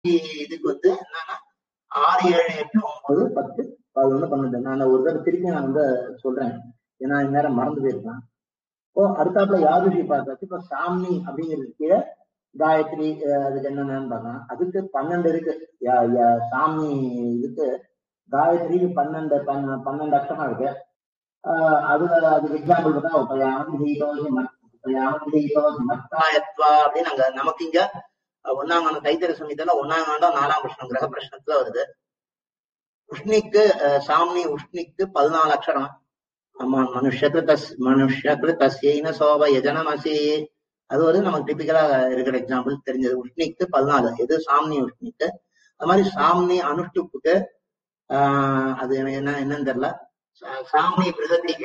இதுக்கு வந்து என்னன்னா 6, 7, 8, 9, 10, 11, 12. நான் ஒரு தடவை திருப்பி நான் வந்து சொல்றேன், ஏன்னா இந்நேரம் மறந்து போயிருக்கேன். இப்போ அடுத்தாப்புல யாதுஷி பார்த்தாச்சு. இப்போ சாமி அப்படிங்கிறது கீழே காயத்ரி, அதுக்கு என்னென்னு பார்க்கலாம். அதுக்கு 12 இருக்கு. சாமி இதுக்கு காயத்ரிக்கு 12 அக்ஷரம் இருக்கு. அதுக்கு எக்ஸாம்பிள் பார்த்தா அப்படின்னு அங்க நமக்கு இங்க 1ஆம் ஆண்டு தைத்திர சமயத்துல 1ஆம் ஆண்டும் 4ஆம் பிரஷ்னம் கிரக பிரஷ்னத்துல வருது. உஷ்ணிக்கு சாமி உஷ்ணிக்கு 14 அக்ஷரம். மனுஷக்கு தஸ்யைன சோப யஜனமசி, அது வந்து நமக்கு டிபிக்கலா இருக்கிற எக்ஸாம்பிள் தெரிஞ்சது. உஷ்ணிக்கு 14, எது சாமி உஷ்ணிக்கு. அது மாதிரி சாமி அனுஷ்டுப்புக்கு அது என்னன்னு தெரியல. சாமி பிரகதிக்கு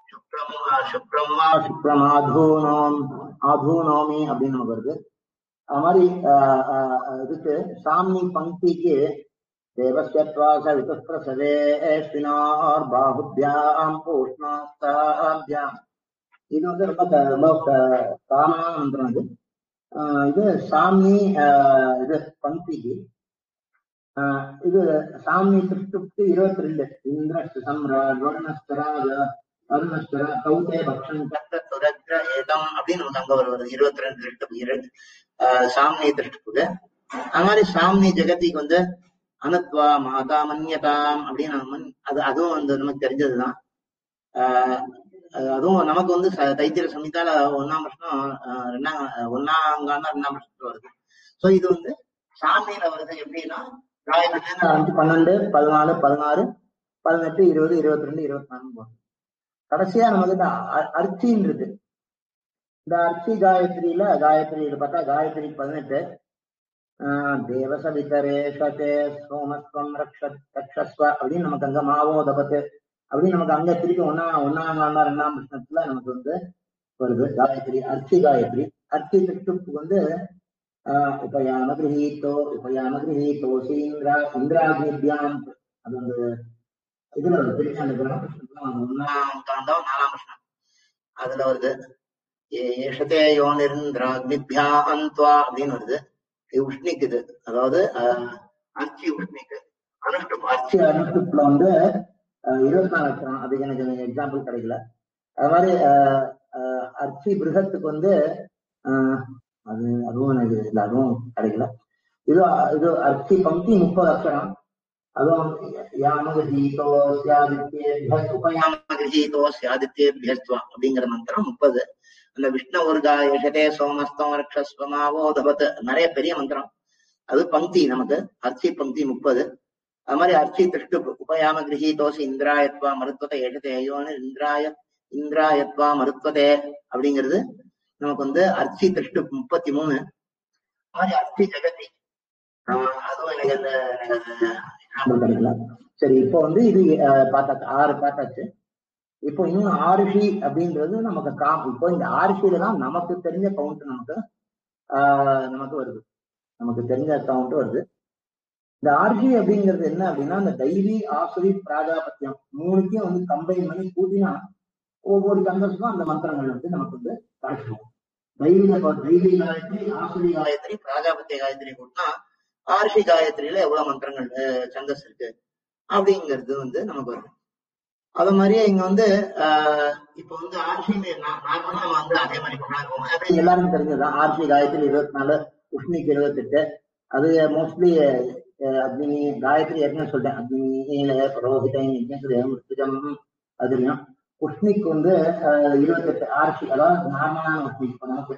சுப்ரம் ஆதூனோமி அப்படின்னு நமக்கு வருது. அது மாதிரி இதுக்கு சாமி பங்கிக்கு தேவஸ்யத்வாச விதுப்பிரசவே ஸ்வினார் பாஹுப்யாம் பூஷ்ணாஸ்தாப்யாம். இது வந்து ரொம்ப காமனான மந்திரம். இது சாமி இது பங்கிக்கு. இது சாமி திருஷ்டுப்தி 22. இந்திரஸ்தம் அருணஸ்தர கௌதே பக்ஷம் துரத்ர ஏதம் அப்படின்னு நமக்கு அங்க வருவது 22 சாமி திருஷ்டுப்புக்கு. அது மாதிரி சாமி ஜெகதிக்கு வந்து அனத்வா மாதா மன்யதாம் அப்படின்னு அதுவும் வந்து நமக்கு தெரிஞ்சதுதான். அதுவும் நமக்கு வந்து தைத்திர சமயத்தால 1ஆம் வருஷம் 1ஆம் காலம் 2ஆம் வருஷத்துல வருது. சோ இது வந்து சாமியில வருது எப்படின்னா 12, 14, 16, 18, 20, 22, 24 கடைசியா நமக்கு அர்ச்சின்னு இருக்கு. இந்த அர்ச்சி காயத்ரியில பார்த்தா காயத்ரி 18 தேவசவிதரேஷதே சோமஸ்வம் ரக்ஷஸ்வ அப்படின்னு நமக்கு அங்க மாவோதபத்து அப்படின்னு நமக்கு அங்க திருப்பி 1ஆம் 2ஆம் பிரஷ்னத்துல நமக்கு வந்து வருது காயத்ரி, அர்ச்சி காயத்ரி. அர்ச்சி திருஷ்டுப்புக்கு வந்து உபயாமகிரஹீதோசி இந்திராகிபியாம். அது வந்து இதுல வருது திருப்பி அந்த கிரகம் 1ஆம் காண்டம் 4ஆம் பிரஷ்னம் அதுல வருது. ஏஷதே யோனிந்திராக்னிபியா அந்த்வா அப்படின்னு வருது. உஷ்ணிக்கு இது, அதாவது அர்ச்சி உஷ்ணிக்கு. அர்ச்சி அனுஷ்டுப்ல வந்து 24 அக்ஷரம். அதுக்கு எனக்கு எக்ஸாம்பிள் கிடைக்கல. அது மாதிரி அர்ச்சி பிருகத்துக்கு வந்து அதுவும் எனக்கு இல்லை, அதுவும் கிடைக்கல. இது அர்ச்சி பங்கி 30 அக்ஷரம். அதுவும் உபயாமகிரஹீதோஸ்யாதித்யேபியஸ்வா அப்படிங்கிற மந்திரம் 30. அந்த விஷ்ணு உர்கா யஷதே சோமஸ்தம் ரக்ஷஸ்வமாவோதபத் நிறைய பெரிய மந்திரம். அது பங்கி நமக்கு அர்ச்சி பங்கி 30. அது மாதிரி அர்ச்சி திருஷ்டு உபயாமகிரஹீதோசி இந்திராயத்வா மருத்துவத்தை யஷதே யோனி இந்திராயத்வா மருத்துவதே அப்படிங்கிறது நமக்கு வந்து அர்ச்சி திருஷ்டு 33. மாதிரி அர்ச்சி ஜெகதி அதுவும் எனக்கு அந்த கிடைக்கல. சரி, இப்போ வந்து இது பார்த்தாச்சு, 6 பார்த்தாச்சு. இப்போ இன்னும் ஆர்ஷி அப்படின்றது நமக்கு இப்போ இந்த ஆர்ஷியில தான் நமக்கு தெரிஞ்ச கவுண்ட் நமக்கு வருது. நமக்கு தெரிஞ்ச கவுண்ட் வருது. இந்த ஆர்ஷி அப்படிங்கிறது என்ன அப்படின்னா, இந்த தைவி ஆசுரி பிராஜாபத்தியம் 3த்தையும் வந்து கம்பைன் பண்ணி கூட்டினா ஒவ்வொரு சந்தர்ப்பம் அந்த மந்திரங்கள் வந்து நமக்கு வந்து கிடைச்சிடும். தைவி காயத்ரி, ஆசுரி காயத்ரி, பிராஜாபத்திய காயத்ரி கூட்டினா ஆர்ஷி காயத்ரியில எவ்வளவு மந்திரங்கள் சந்தஸ் இருக்கு அப்படிங்கிறது வந்து நமக்கு வருது. அது மாதிரியே இங்க வந்து இப்ப வந்து ஆர்ஷி நார்மலா நம்ம வந்து அதே மாதிரி கொண்டாடுவோம். அப்படின்னு எல்லாருக்கும் தெரிஞ்சதுதான். ஆர்ஷி காயத்ரி 24, உஷ்ணிக்கு 28. அது மோஸ்ட்லி அக்னி காயத்ரி ஏற்கனவே சொல்லிட்டேன். அக்னியில புரோஹிதம் மிருத்திகம் அதுலயும். உஷ்ணிக்கு வந்து 28 ஆர்ஷி, அதாவது நார்மலான உஷ்ணி. இப்ப நமக்கு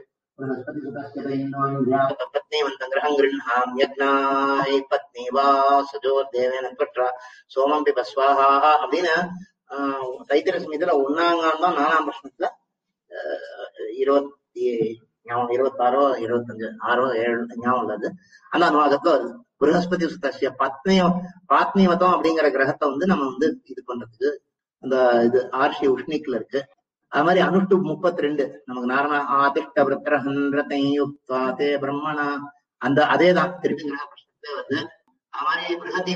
பத்னி வந்து கிரகம் கிருண்ணாம் யஜ்ஞாய் பத்னி வா சஜோ தேவேன பற்றா சோமம் பிப ஸ்வாஹா அப்படின்னு தைத்திர சமயத்துல 1ஆம் காண்டம் 4ஆம் பிரஷ்னத்துல 26, 25, 6, 7 ஞாபகம் உள்ளது. ஆனா அனுவாகத்துல வருது. ப்ரஹஸ்பதி சுத்தசிய பாத்னிவதம் அப்படிங்கிற கிரகத்தை வந்து நம்ம வந்து இது பண்றதுக்கு அந்த இது ஆர்ஷி உஷ்ணிக்குல இருக்கு. அது மாதிரி அனுஷ்டு 32 நமக்கு நாரண ஆதிஷ்ட விரத்தே பிரம்மணா அந்த அதேதான் திருப்பி கிரக பிரஷ்னத்துல வருது. அது மாதிரி பிருகதி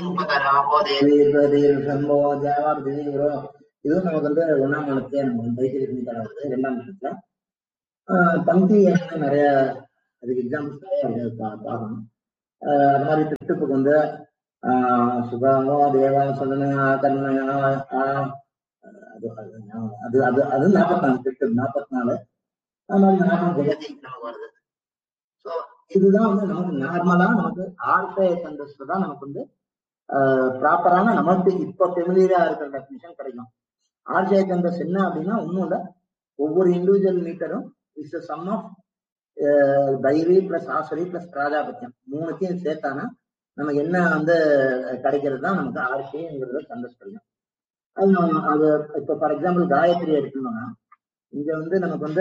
36 இதுவும் நமக்கு வந்து 1ஆம் காலத்துல நம்ம தைத்திய வருது. 2ஆம் வருஷத்துல பங்கி நிறைய அதுக்கு எக்ஸாம்பிள்ஸ் நிறைய பார்க்கணும். அது மாதிரி திருட்டுப்புக்கு வந்து சுகாமோ தேவா சொல்லனா கர்ணயா அது அது அது அது 44 திருட்டு 44. அது மாதிரி நாம ஜெகதி நமக்கு வருது. ஸோ இதுதான் வந்து நமக்கு நார்மலா நமக்கு ஆர்ஷய சந்தஸ்ல தான் நமக்கு வந்து ப்ராப்பரான நமக்கு இப்ப ஃபெமிலியரா இருக்கிற டெஃபினிஷன் கிடைக்கும். ஆர்ஷய சந்தஸ் என்ன அப்படின்னா ஒன்றும் இல்லை, ஒவ்வொரு individual மீட்டரும் is the some of தைரி plus ஆசரி plus பிராஜாபத்தியம் மூணுத்தையும் சேர்த்தானா நமக்கு என்ன வந்து கிடைக்கிறது தான் நமக்கு ஆர்ஷயங்கிறத சந்தஸ் கிடைக்கும். அது இப்ப ஃபார் எக்ஸாம்பிள் காயத்ரி எடுக்கணும்னா இங்க வந்து நமக்கு வந்து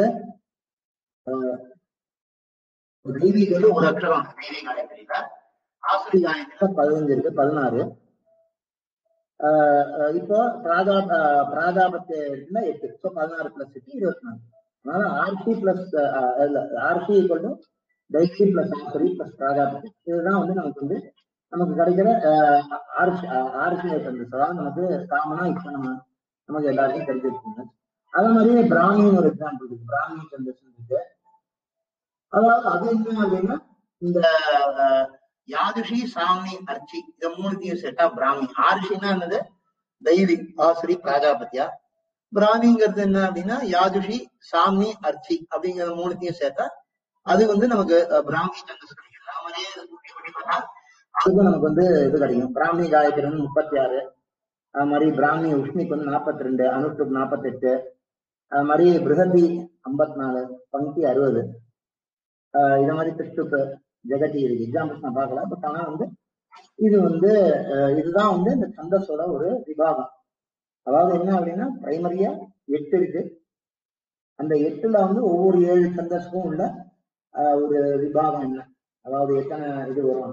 தெய்வீக வந்து ஒரு அக்ஷரம் தெய்வீக காயத்ரியில, ஆசரி காயத்ரியில 15 இருக்கு, 16. இப்போ பிராஜாபத்தியத்துல 8, ஸோ 16 பிளஸ் 8 24. அதனால RC plus RC equal to தைசி plus ஆசரி plus பிராஜாபத்தி. இதுதான் வந்து நமக்கு கிடைக்கிற ஆர்சியை சந்தஸ். அதாவது நமக்கு காமனா இப்ப நமக்கு எல்லாருக்கும் தெரிஞ்சிருக்குங்க. அதே மாதிரியே பிராமின்னு ஒரு எக்ஸாம்பிள் இருக்கு, பிராமி சந்தஸ் இருக்கு. அதாவது அது என்ன அப்படின்னா இந்த யாதுஷி சாமி அர்ச்சி இந்த மூணுத்தையும் சேர்த்தா பிராமி. ஆர்ஷின்னா என்னது, தெய்வி ஆசிரி பிராஜாபத்தியா. பிராமிங்கிறது என்ன அப்படின்னா யாதுஷி சாமி அர்ச்சி அப்படிங்கிற மூணுத்தையும் சேர்த்தா அது வந்து நமக்கு பிராமி சந்தஸ் கிடைக்கும். அது மாதிரியே அதுக்கும் நமக்கு வந்து இது கிடைக்கும். பிராமி காயத்ரி 36, அது மாதிரி பிராமி உஷ்ணிக்கு வந்து 42, அனுஷ்டுப் 48, அது மாதிரி பிருகதி 54, பங்கி 60. இத மாதிரி திருஷ்டுப்பு ஜெகதி இருக்கு. எக்ஸாம்பிள்ஸ் நான் பார்க்கல, பட் ஆனா வந்து இது வந்து இதுதான் வந்து இந்த சந்தஸோட ஒரு விபாகம். அதாவது என்ன அப்படின்னா பிரைமரியா 8 இருக்கு, அந்த 8ல வந்து ஒவ்வொரு 7 சந்தஸ்க்கும் உள்ள ஒரு விபாகம் என்ன, அதாவது எத்தனை இது வரும்,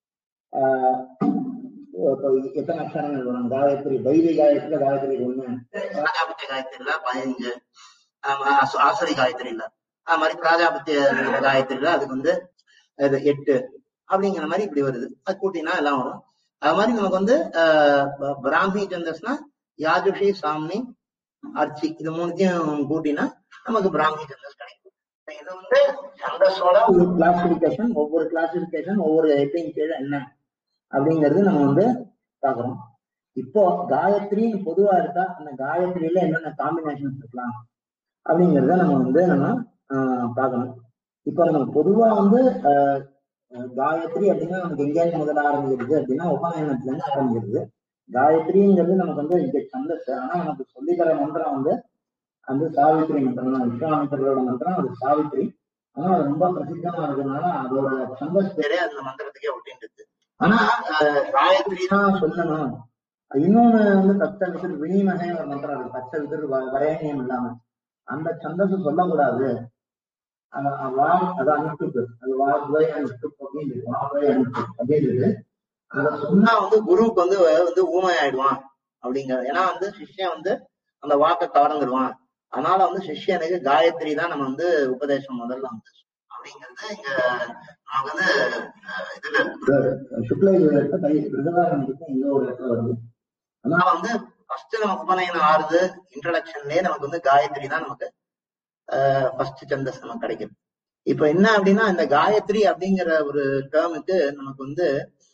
எத்தனை அக்ஷரங்கள் வரும். காயத்ரி தைரிய காயத்ரியில காயத்ரி 1, பிராஜாபத்திய காயத்ரியில 15, ஆசரி காயத்ரியில அது மாதிரி பிராஜாபத்திய காயத்ரியில அதுக்கு வந்து 8 அப்படிங்கிற மாதிரி இப்படி வருது. அது கூட்டினா எல்லாம் வரும். அது மாதிரி நமக்கு வந்து பிராமி சந்தஸ்னா யாதுஷி சாமி அர்ச்சி இது மூணுத்தையும் கூட்டினா நமக்கு பிராமி சந்தஸ் கிடைக்கும். இது வந்து சந்தஸோட ஒரு கிளாசிபிகேஷன், ஒவ்வொரு கிளாசிபிகேஷன் ஒவ்வொரு ஹெட்டிங் கீழே என்ன அப்படிங்கிறது நம்ம வந்து பாக்குறோம். இப்போ காயத்ரின்னு பொதுவா இருக்கா, அந்த காயத்ரியில என்னென்ன காம்பினேஷன்ஸ் இருக்கலாம் அப்படிங்கிறத நம்ம பார்க்கணும். இப்போ நம்ம பொதுவா வந்து காயத்ரி அப்படின்னா நமக்கு எங்கேயாவது முதல்ல ஆரம்பிக்கிறது அப்படின்னா உபநயனத்துல இருந்து ஆரம்பிக்கிறது. காயத்ரிங்கிறது நமக்கு வந்து இங்க சந்தஸ், ஆனா நமக்கு சொல்லித்தர மந்திரம் வந்து அந்த சாவித்ரி மந்திரம் தான், விஸ்வாமித்திரோட மந்திரம் அது சாவித்ரி. ஆனா அது ரொம்ப பிரசித்தமா இருக்கிறதுனால அதோட சந்தஸ் பேரே அந்த மந்திரத்துக்கே ஒட்டின்றது. ஆனா காயத்ரி தான் சொல்லணும். இன்னொன்னு வந்து பச்சை விசிறு வினிமகை ஒரு மந்திரம் இருக்கு, பச்சை விசிறு வரையணியம் இல்லாம அந்த சந்தஸ் சொல்லக்கூடாது. அது அனுஷ்டுப்பு, அது வாக்வய் அனுஷ்டுப் அப்படின்னு இருக்கு, வாக்வய் அனுஷ்டுப் அப்படின்னு இருக்கு. அத சொன்னா வந்து குருவுக்கு வந்து ஊமை ஆயிடுவான் அப்படிங்கிறது. ஏன்னா வந்து சிஷ்யன் வந்து அந்த வாக்கை கவர்ந்துடுவான். அதனால வந்து சிஷ்யனுக்கு காயத்ரி தான் நம்ம வந்து உபதேசம் முதல்ல வந்து அப்படிங்கிறது இங்க நமக்கு வந்து இதுல சுக்ல இங்க ஒரு இடத்துல வருது. அதனால வந்து ஃபர்ஸ்ட் நமக்கு உபநயனம் ஆறுது இன்ட்ரடக்ஷன்லயே நமக்கு வந்து காயத்ரி தான் நமக்கு ஃபர்ஸ்ட் சந்தஸ் நமக்கு கிடைக்கும். இப்ப என்ன அப்படின்னா இந்த காயத்ரி அப்படிங்கிற ஒரு டேர்முக்கு நமக்கு வந்து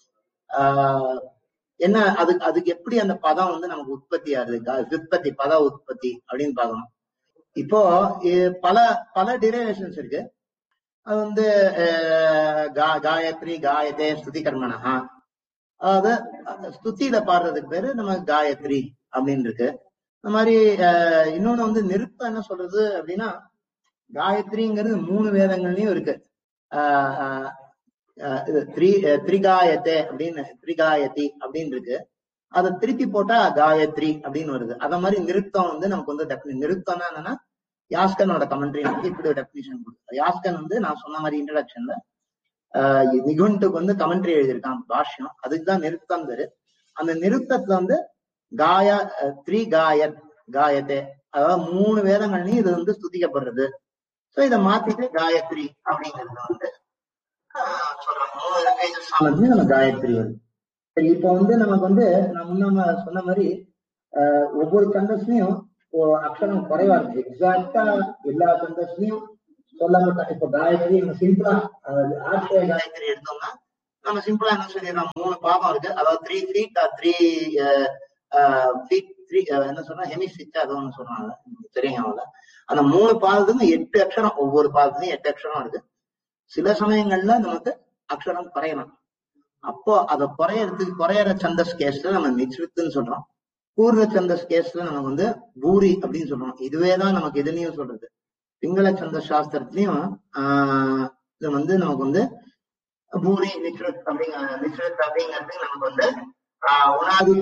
என்ன அதுக்கு எப்படி அந்த பதம் வந்து நமக்கு உற்பத்தி ஆகுது, விற்பத்தி பத உற்பத்தி அப்படின்னு பார்க்கணும். இப்போ பல டிரைவேஷன்ஸ் இருக்கு. அது வந்து காயத்ரி காயத்தே ஸ்துதி கர்மனா, அதாவது ஸ்துதியில பாடுறதுக்கு பேரு நமக்கு காயத்ரி அப்படின்னு இருக்கு. அந்த மாதிரி இன்னொன்னு வந்து நிருப்பம் என்ன சொல்றது அப்படின்னா காயத்ரிங்கிறது 3 வேதங்கள்லயும் இருக்கு. திரிகாயத்தே அப்படின்னு திரிகாயதி அப்படின்னு இருக்கு. அதை திருப்பி போட்டா காயத்ரி அப்படின்னு வருது. அத மாதிரி நிருத்தம் வந்து நமக்கு வந்து நிருத்தம்னா என்னன்னா யாஸ்கனோட கமெண்ட்ரி நமக்கு இப்படி ஒரு டெபினிஷன் கொடுக்குது. யாஸ்கன் வந்து நான் சொன்ன மாதிரி இன்ட்ரடக்ஷன்ல நிகுண்டுக்கு வந்து கமெண்ட்ரி எழுதியிருக்கான் பாஷ்யம், அதுக்குதான் நிருத்தம் பேரு. அந்த நிருத்தத்துல வந்து காயத்தே, அதாவது 3 வேதங்கள்லயும் இது வந்து ஸ்துதிக்கப்படுறது. சோ இதை மாத்திட்டு காயத்ரி அப்படிங்கிறது வந்து நம்ம காயத்ரி வருது. சரி, இப்ப வந்து நமக்கு வந்து நம்ம சொன்ன மாதிரி ஒவ்வொரு சந்தஸ்லயும் அக்ஷரம் குறைவா இருக்கு. எக்ஸாக்டா எல்லா சந்தஸ்லயும் சொல்லப்பட்ட இப்ப காயத்ரி சிம்பிளா ஆர்ஷய காயத்ரி எடுத்தோம்னா நம்ம சிம்பிளா என்ன சொல்லிடுறோம், 3 பாதம் இருக்கு, அதாவது 3 feet or 3 feet, 3 என்ன சொல்றோம், ஹெமிஸ்டிச் அது ஒண்ணு சொல்றாங்க தெரியுங்க. அந்த 3 பாதத்துக்கும் 8 அக்ஷரம், ஒவ்வொரு பாதத்துலயும் 8 அக்ஷரம் இருக்கு. சில சமயங்கள்ல நமக்கு அக்ஷரம் குறையலாம். அப்போ அதை குறையற சந்தஸ் கேஸ்ல நம்ம மிச்ருத்துன்னு சொல்றோம். பூர்வ சந்தஸ் கேஸ்ல நமக்கு வந்து பூரி அப்படின்னு சொல்றோம். இதுவேதான் நமக்கு எதுலயும் சொல்றது. பிங்கள சந்த சாஸ்திரத்திலையும் இது வந்து நமக்கு வந்து பூரி மிச்ருத் அப்படிங்கிறது நமக்கு வந்து உணாதி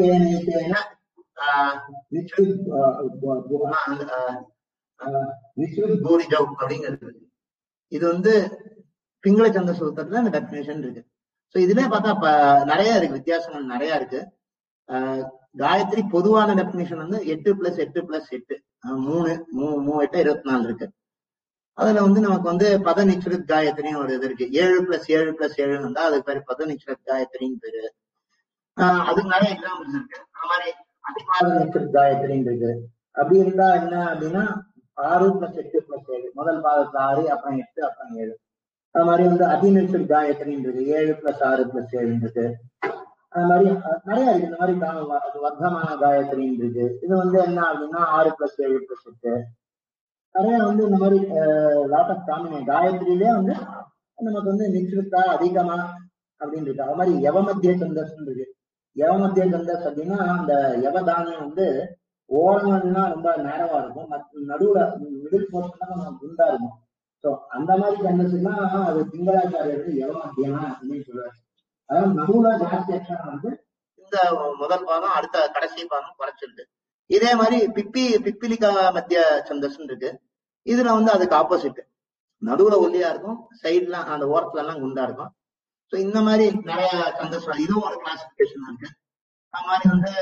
மிச்ருத் பூரி ஜவ் அப்படிங்கிறது. இது வந்து பிங்கள சந்த சூத்திரத்துல இந்த டெபினேஷன் இருக்கு. சோ இதுல பார்த்தா நிறைய இருக்கு, வித்தியாசங்கள் நிறைய இருக்கு. காயத்ரி பொதுவான டெபினேஷன் வந்து 8 + 8 + 8 3 8 24 இருக்கு. அதுல வந்து நமக்கு வந்து பத நிச்சரித் காயத்ரின்னு ஒரு இது இருக்கு. 7 + 7 + 7 வந்தா அதுக்கு பேரு பத நிச்சரித் காயத்ரின்னு பேரு. அதுக்கு நிறைய எக்ஸாம்பிள்ஸ் இருக்கு. அந்த மாதிரி அதிபாத நிச்சரித் காயத்ரின்னு இருக்கு. அப்படி இருந்தா என்ன அப்படின்னா 6 + 8 + 7, முதல் பாதத்துல 6, அப்புறம் 8, அப்புறம் 7. அது மாதிரி வந்து அதிநிச்சரித் காயத்ரின்னு இருக்கு, 7 + 6 + 7 இருக்கு. அது மாதிரி நிறைய இருக்கு. இந்த மாதிரி வர்த்தமான காயத்ரின்னு இருக்கு. இது வந்து என்ன அப்படின்னா 6 + 7 + 8. நிறைய வந்து இந்த மாதிரி லாட் ஆஃப் காம்பினேஷன் காயத்ரியிலே வந்து நமக்கு வந்து நிச்சயத்தா அதிகமா அப்படின்னு இருக்கு. அது மாதிரி யவமத்திய சந்தஸ் இருக்கு. யவமத்திய சந்தஸ் அப்படின்னா அந்த யவதானியம் வந்து ஓரங்கள்னா ரொம்ப நேரவா இருக்கும், நடுவுல மிடில் போர்ஷன் தான் குண்டா இருக்கும். ஸோ அந்த மாதிரி சந்தஸ்னா அது பிங்களாச்சாரியருக்கு யவமத்தியமா அப்படின்னு சொல்றாரு. அதாவது நடுவுல ஜாஸ்தி அக்ஷரம் வந்து இந்த முதல் பாகம் அடுத்த கடைசி பாகம் குறைச்சிருக்கு. இதே மாதிரி பிப்பிலிகா மத்திய சந்தஸ் இருக்கு. இதுல வந்து அதுக்கு ஆப்போசிட், நடுவுல ஒல்லியா இருக்கும், சைட்ல அந்த ஓரத்துல எல்லாம் குண்டா இருக்கும். ஸோ இந்த மாதிரி நிறைய சந்தஸ், இதுவும் ஒரு கிளாசிபிகேஷன் இருக்கு. அது மாதிரி வந்து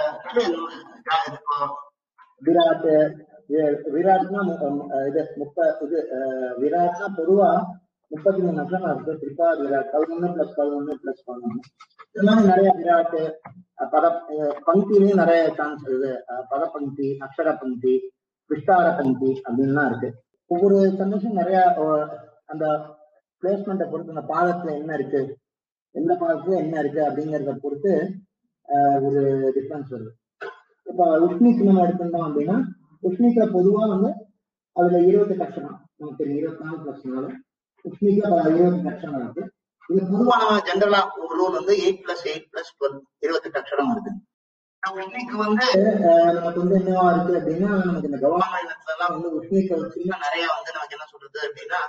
விராட்னா இது விராட்னா பொதுவா 33 அக்ஷரம் இருக்கு. திரிபா விராட் 11 + 11 + 11. இது மாதிரி நிறைய விராட் பத பங்கிலையும் நிறைய சான்ஸ் இருக்கு. பத பங்கி, அக்ஷர பங்கி, விஸ்தார பங்கி அப்படின்லாம் இருக்கு. ஒவ்வொரு சந்தோஷம் நிறைய அந்த பிளேஸ்மெண்ட்டை பொறுத்து, அந்த பாதத்துல என்ன இருக்கு, எந்த பாதத்துல என்ன இருக்கு அப்படிங்கிறத பொறுத்து ஒரு டிஃபரன்ஸ் வருது. இப்ப உஷ்ணிக்கு நம்ம எடுத்துட்டோம் அப்படின்னா, உஷ்ணிக்குல பொதுவா வந்து அதுல 28 அக்ஷரம் நமக்கு தெரியும். 24 + 4 உஷ்ணிக்கு 28 அக்ஷரம் இருக்கு. இது பொதுவான ஜென்ரலா ஒரு ரூல் வந்து 8 + 8 + 12 28 அக்ஷரம் இருக்கு. உஷ்ணிக்கு வந்து நமக்கு வந்து என்னவா இருக்கு அப்படின்னா, நமக்கு இந்த கவர்மெண்ட்ல எல்லாம் வந்து உஷ்ணிக்க வச்சுன்னா நிறைய வந்து நமக்கு என்ன சொல்றது அப்படின்னா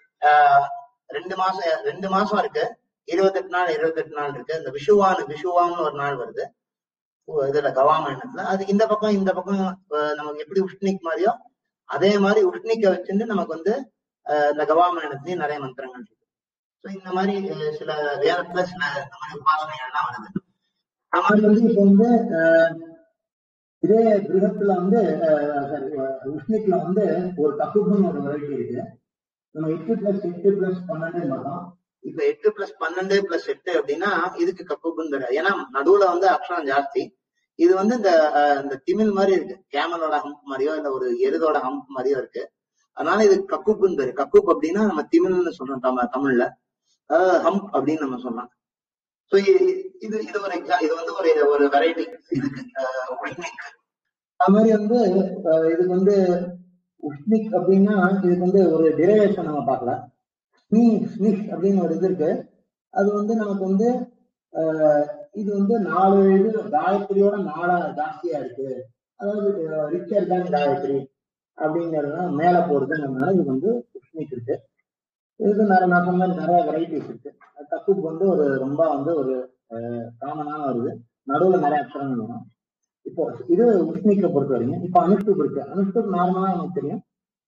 2 மாசம் இருக்கு, 28 நாள் இருக்கு. இந்த விஷுவான்னு ஒரு நாள் வருது இதுல கவாமயணத்துல. அது இந்த பக்கம் நமக்கு எப்படி உஷ்ணிக் மாதிரியோ அதே மாதிரி உஷ்ணிக்க வச்சுட்டு நமக்கு வந்து இந்த கவாமயணத்துலயும் நிறைய மந்திரங்கள் இருக்கு. ஸோ இந்த மாதிரி சில வேதத்துல சில இந்த மாதிரி உபாசனைகள்லாம் வருது. அது மாதிரி வந்து இப்ப வந்து இதே கிரகத்துல வந்து உஷ்ணிக்ல வந்து ஒரு கப்புன்னு ஒரு வெரைட்டி இருக்கு. நம்ம 8 + 8 + 12 பார்த்தோம். இப்ப 8 + 12 + 8 அப்படின்னா இதுக்கு கப்புன்னு தெரியாது. ஏன்னா நடுவுல வந்து அக்ஷரம் ஜாஸ்தி. இது வந்து இந்த திமிழ் மாதிரி இருக்கு, கேமலோட ஹம்ப் மாதிரியோ இல்ல ஒரு எருதோட ஹம்ப் மாதிரியோ இருக்கு. அதனால இது கக்குப்புன்னு பேரு. கக்குப் அப்படின்னா நம்ம திமிழ்னு சொல்றோம் தமிழ்ல, ஹம்ப் அப்படின்னு நம்ம சொல்லலாம். ஸோ இது ஒரு இது வந்து ஒரு வெரைட்டி இதுக்கு உஷ்ணிக். அது மாதிரி வந்து இதுக்கு வந்து உஷ்ணிக் அப்படின்னா இதுக்கு வந்து ஒரு டிரைவேஷன் நம்ம பார்க்கலாம். ஸ்னிஷ் அப்படின்னு ஒரு இது இருக்கு. அது வந்து நமக்கு வந்து இது வந்து 4 இது காயத்ரியோட 4 ஜாஸ்தியா இருக்கு. அதாவது ரிச்சர் தான் காயத்ரி அப்படிங்கிறது மேல போறதுனால இது வந்து உஷ்ணிக் இருக்கு. இதுக்கு நான் சொன்ன மாதிரி நிறைய வெரைட்டிஸ் இருக்கு. கப்புக்கு வந்து ஒரு ரொம்ப வந்து ஒரு காமனான வருது, நடுவுல நிறைய அக்ஷரங்கள் வரும். இப்போ இது உஷ்ணிக்கை பொறுத்த வரைக்கும். இப்போ அனுஷ்டுப் இருக்கு. அனுஷ்டுப் நார்மலா நமக்கு தெரியும்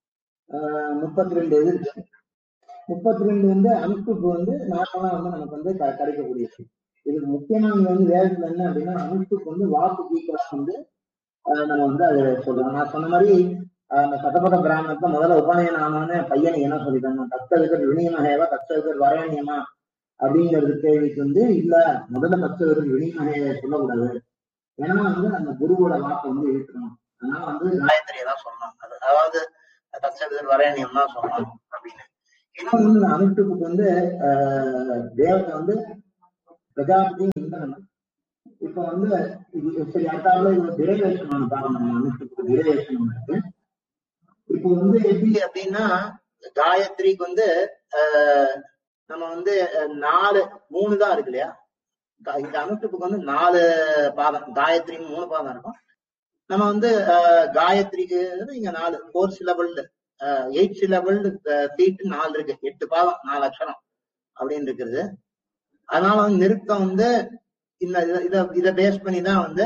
32 இது இருக்கு. 32 வந்து அனுஷ்டுப் வந்து நார்மலா வந்து நமக்கு வந்து கிடைக்கக்கூடியது. இதுக்கு முக்கியமான வந்து வேதத்துல என்ன அப்படின்னா, அனுஷ்டுப் வந்து வாக்கு தீக்கெல்லாம் வந்து நம்ம வந்து அதை சொல்றோம். நான் சொன்ன மாதிரி அந்த சதபத பிராமணத்தை முதல்ல உபநயனான பையனுக்கு என்ன சொல்லிட்டாங்க, தத்தவிகர் வினியமகேவா தத்தவிகர் வரணியமா அப்படிங்கிறது கேள்விக்கு வந்து இல்ல, முதல்ல தத்தவிகர் வினியமகையை சொல்லக்கூடாது. ஏன்னா வந்து அந்த குருவோட வாக்கு வந்து இருக்கணும். அதனால வந்து காயத்ரியை தான் சொல்லணும். அதாவது தத்தவிகர் வரணியம் தான் சொல்லணும் அப்படின்னு. ஏன்னா வந்து அனுஷ்டுப்புக்கு வந்து தேவத்தை வந்து பிரஜாபதி இந்திரன். இப்ப வந்து இது சரி அடுத்தாப்புல இது டிரைவேஷன் பாடம் நம்ம டிரைவேஷன் இருக்கு. இப்போ வந்து எப்படி அப்படின்னா காயத்ரிக்கு வந்து நம்ம வந்து 3 தான் இருக்கு இல்லையா. இந்த அனுஷ்டுப்புக்கு வந்து 4 பாதம், காயத்ரின்னு 3 பாதம் இருக்கும். நம்ம வந்து காயத்ரிக்கு இங்க 4 சிலபிள்டு 8 சிலபிள்டு ஃபீட் 4 இருக்கு, 8 பாதம் 4 அக்ஷரம் அப்படின்னு இருக்கிறது. அதனால வந்து நிருக்தம் வந்து இத பேஸ் பண்ணிதான் வந்து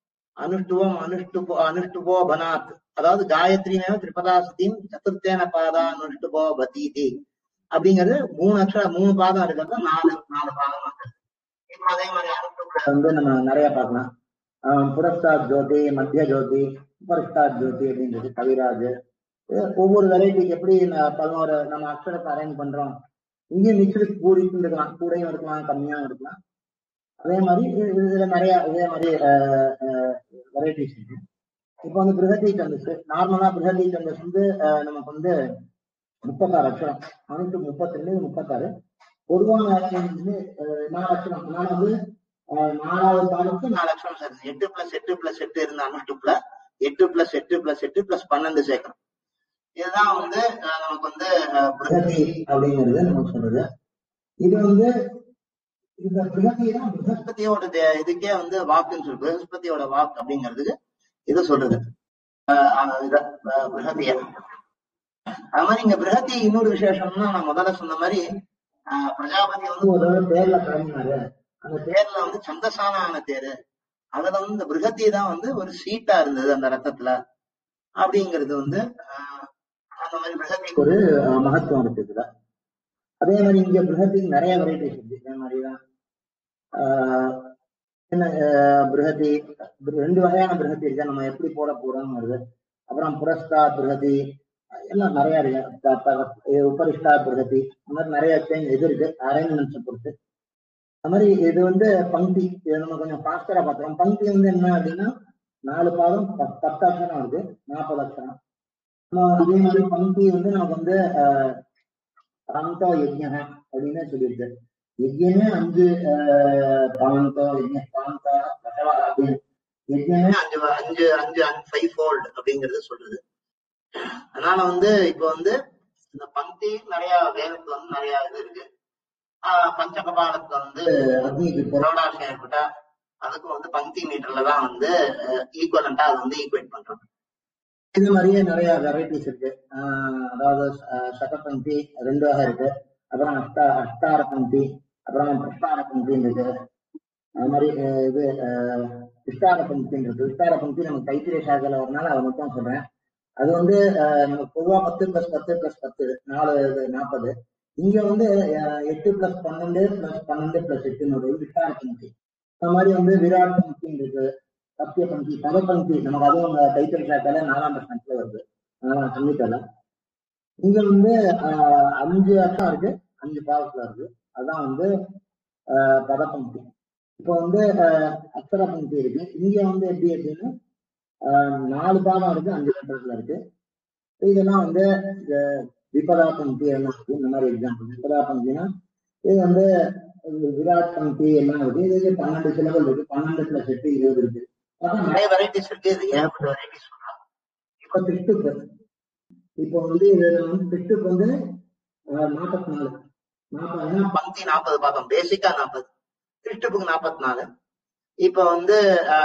அனுஷ்டுபோ பனாத், அதாவது காயத்ரினேவ திரிபதாசதியும் சதுர்த்தேன பாதா அனுஷ்டுபோ பதீதி அப்படிங்கிறது 3 அக்ஷரம் 3 பாதம் இருக்கிறது 4 பாதம் இருக்கு. இப்போ அதே மாதிரி அனுஷ்டுப வந்து நம்ம நிறைய பார்க்கலாம். புரஸ்தாத் ஜோதி, மத்திய ஜோதி, உபரிஷ்டாத் ஜோதி அப்படின்றது கவிராஜ். ஒவ்வொரு வெரைட்டிக்கு எப்படி 11 நம்ம அக்ஷரத்தை அரேஞ்ச் பண்றோம். இங்கேயும் மிக்சடு கூடிட்டு இருக்கலாம், கூடையும் இருக்கலாம், கம்மியாவும் இருக்கலாம். அதே மாதிரி இதுல நிறைய இதே மாதிரி வெரைட்டிஸ் இருக்கு. இப்போ வந்து பிருகதி சந்தஸ், நார்மலா பிருகதி சந்தஸ் வந்து நமக்கு வந்து 36 அக்ஷரம், 32 36. பொதுவான அக்ஷரம் வந்து 4 அக்ஷரம். அதனால வந்து 4வது பாடத்துக்கு 4 அக்ஷரம் சேர்ந்து 8 + 8 + 8 இருந்த அனுஷ்டுப்ல 8 + 8 + 8 + 12 சேர்க்கணும். இதுதான் வந்து நமக்கு வந்து பிருகதி அப்படிங்கிறது நமக்கு சொல்றது. இது வந்து இந்த பிருகதி தான் ப்ரஹஸ்பதியோட இதுக்கே வந்து வாக்குன்னு சொல்லு, ப்ரஹஸ்பதியோட வாக்கு அப்படிங்கிறதுக்கு இது சொல்றது பிருகதிய. அது மாதிரி இங்க பிருகதி இன்னொரு விசேஷம்னா, நான் முதல்ல சொன்ன மாதிரி பிரஜாபதி வந்து ஒரு தேர்ல கிளம்பினாரு. அந்த தேர்ல வந்து சந்தசான தேரு, அதுல வந்து இந்த பிருகதி தான் வந்து ஒரு சீட்டா இருந்தது அந்த ரத்தத்துல அப்படிங்கிறது வந்து அந்த மாதிரி பிருகதிக்கு ஒரு மகத்துவம் இருக்குதுல. அதே மாதிரி இங்க பிருகதிக்கு நிறைய வெரைட்டிஸ் இருக்கு. இதே மாதிரிதான் என்ன பிருகதி 2 வகையான பிருகதி இருக்கு, நம்ம எப்படி போட போறோம்னு வருது. அப்புறம் புரஸ்தா பிருகதி எல்லாம் நிறைய இருக்கு, உபரிஷ்டா பிருகதி, அந்த மாதிரி நிறைய இது இருக்கு அரேஞ்ச்மெண்ட்ஸ் பொறுத்து. அது மாதிரி இது வந்து பங்கி, இதை நம்ம கொஞ்சம் ஃபாஸ்டரா பார்க்கிறோம். பங்கி வந்து என்ன அப்படின்னா 4 பாதம் 10 அக்ஷரம் இருக்கு, 40 அக்ஷரம். அதே மாதிரி பங்கி வந்து நமக்கு வந்து பாந்தோ யஜ்ஞ அப்படின்னு சொல்லியிருக்கு. யஜ்ஞமே 5 பாந்தோ யஜ்ஞ பாந்தா பசவா அப்படின்னு யஜ்ஞமே 5 ஃபோல்ட் அப்படிங்கிறது சொல்றது. அதனால வந்து இப்ப வந்து இந்த பங்கி நிறைய வேதத்துல வந்து நிறைய இது இருக்கு. பஞ்சகபாலத்துல வந்து அக்னிக்கு புரோடாசம் ஏற்பட்டா அதுக்கு வந்து பங்கி மீட்டர்ல தான் வந்து ஈக்குவலண்டா அது வந்து ஈக்குவேட் பண்றோம். இது மாதிரியே நிறைய வெரைட்டிஸ் இருக்கு. அதாவது சகபங்கி 2 வகை இருக்கு. அப்புறம் அஷ்டார பங்கி, அப்புறம் பிரஷ்டார பங்கின்னு இருக்கு. அது மாதிரி இது விஸ்தார பங்கின்னு இருக்கு. விஸ்தார பங்கி நம்ம கைத்திரிய சாக்கையில வரனால அதை மட்டும் சொல்றேன். அது வந்து நமக்கு பொதுவா 10 + 10 + 10 40. இங்க வந்து 8 + 12 + 12 + 8 விஸ்தார பங்கி. அந்த மாதிரி வந்து விராட் பங்கின்னு இருக்கு, சத்திய பங்கி, பத பங்கி. நமக்கு அதுவும் கைத்தறி சாக்கையில 4ஆம் பட்சத்துல வருது, 4ஆம் சங்கீதல. இங்க வந்து 5 அர்த்தம் இருக்கு, 5 பாவத்துல இருக்கு. அதுதான் வந்து பத பங்கி. இப்போ வந்து அக்ஷர பங்கி இருக்கு. இங்க வந்து எப்படி அப்படின்னா 4 பாகம் இருக்கு, 5 லெட்டர்ஸ்ல இருக்கு. இதெல்லாம் வந்து விபதா பங்கி எல்லாம் இருக்கு. இந்த மாதிரி எக்ஸாம்பிள் விபதா பங்கினா இது வந்து விராட் பங்கி எல்லாம் இருக்கு. இது 12 சிலபல் இருக்கு, 12 + 8 20 இருக்கு. நிறைய வெரைட்டிஸ் இருக்கு. இது ஏகப்பட்ட வெரைட்டிஸ் சொல்லலாம். இப்ப திஷ்டுப்பு, இப்போ வந்து இதுல வந்து திஷ்டுப்பு வந்து 44 பங்கி 40 பாகம், பேசிக்கா 40, திஷ்டுப்புக்கு 44. இப்ப வந்து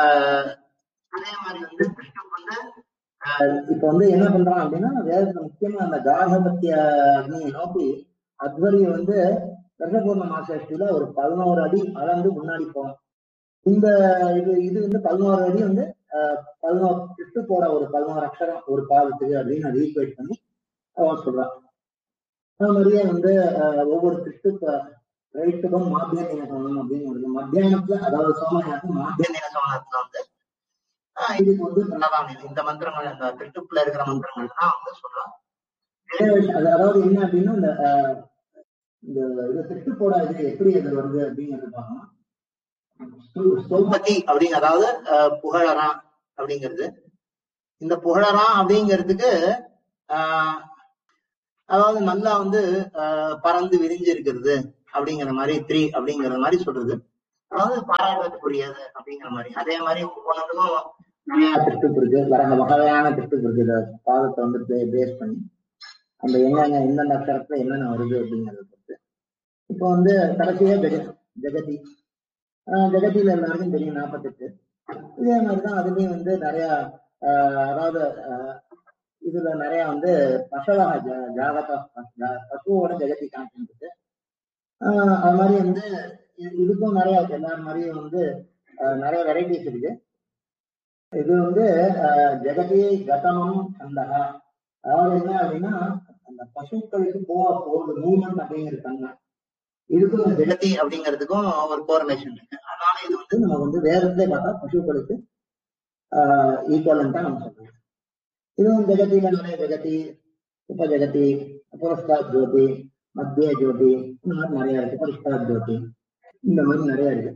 அதே மாதிரி வந்து திஷ்டுப்பு வந்து இப்ப வந்து என்ன பண்றான் அப்படின்னா வேதத்துல முக்கியமா அந்த கார்கபத்திய அக்னியை நோக்கி அத்வரிய வந்து ரசபூர்ண மாசத்துல ஒரு 11 அடி அளந்து முன்னாடி போகும். இந்த இது வந்து 11 அடி வந்து 11 திஷ்டுப்போட ஒரு 11 அக்ஷரம் ஒரு பாதத்துக்கு அப்படின்னு அதை ஈக்குவேட் பண்ணி அவன் சொல்றான். அது மாதிரியே வந்து ஒவ்வொரு திஷ்டுப்ப ரைட்டுக்கும் மாத்தியந்தின சவனம் அப்படின்னு வருது. மத்தியானத்துல அதாவது சோமயானத்துக்கு மாத்தியந்தின சவனத்துல வந்து இதுக்கு வந்து நல்லதான் இந்த மந்திரங்கள், இந்த திஷ்டுப்புல இருக்கிற மந்திரங்கள் தான் வந்து சொல்றான். அதாவது என்ன அப்படின்னா இந்த திஷ்டுப்போட இது எப்படி அது வருது அப்படிங்கிறது பார்க்கணும். ஸ்தோபதி அப்படிங்க, அதாவது புகழறான் அப்படிங்கிறது. இந்த புகழறான் அப்படிங்கிறதுக்கு அதாவது நல்லா வந்து பறந்து விரிஞ்சு இருக்கிறது அப்படிங்கிற மாதிரி 3 அப்படிங்கிற மாதிரி சொல்றது. அதாவது பாராட்டுக்குரியது அப்படிங்கிற மாதிரி. அதே மாதிரி ஒவ்வொன்றுக்கும் நிறைய திருட்டு இருக்கு, வேற வகையான திருட்டு இருக்கு. பாதத்தை வந்து பேஸ் பண்ணி அந்த என்னென்ன எந்தெந்த அக்ஷரத்துல என்னென்ன வருது அப்படிங்கிறத பொறுத்து. இப்போ வந்து கடைசியா ஜெகதி. ஜெகதியில எல்லாருக்கும் தெரியும் 48. இதே மாதிரிதான் அதுலயும் வந்து நிறைய அதாவது இதுல நிறைய வந்து பசவாக ஜாகத பசுவோட ஜெகதி கணக்கு இருக்கு. அது மாதிரி வந்து இதுக்கும் நிறைய எல்லாரும் மாதிரியும் வந்து நிறைய வெரைட்டிஸ் இருக்கு. இது வந்து ஜெகதி கதமம் சந்தகா. அதாவது என்ன அப்படின்னா அந்த பசுக்களுக்கு போறது மூவ்மெண்ட் அப்படிங்கிறது தன்மை. இதுக்கும் ஜெகதி அப்படிங்கிறதுக்கும் ஒரு கோரிலேஷன் இருக்கு. அதனால இது வந்து நம்ம வந்து வேற இடத்துல பார்த்தா பசுக்களுக்கு ஈக்குவலண்டா நம்ம சொல்றோம். இதுவும் ஜெகத்தில நிறைய ஜெகதி, உப ஜெகதி, புரஸ்தாத் ஜோதி, மத்திய ஜோதி, இந்த மாதிரி நிறைய இருக்கு. பரிஷ்டாத் ஜோதி, இந்த மாதிரி நிறைய இருக்கு.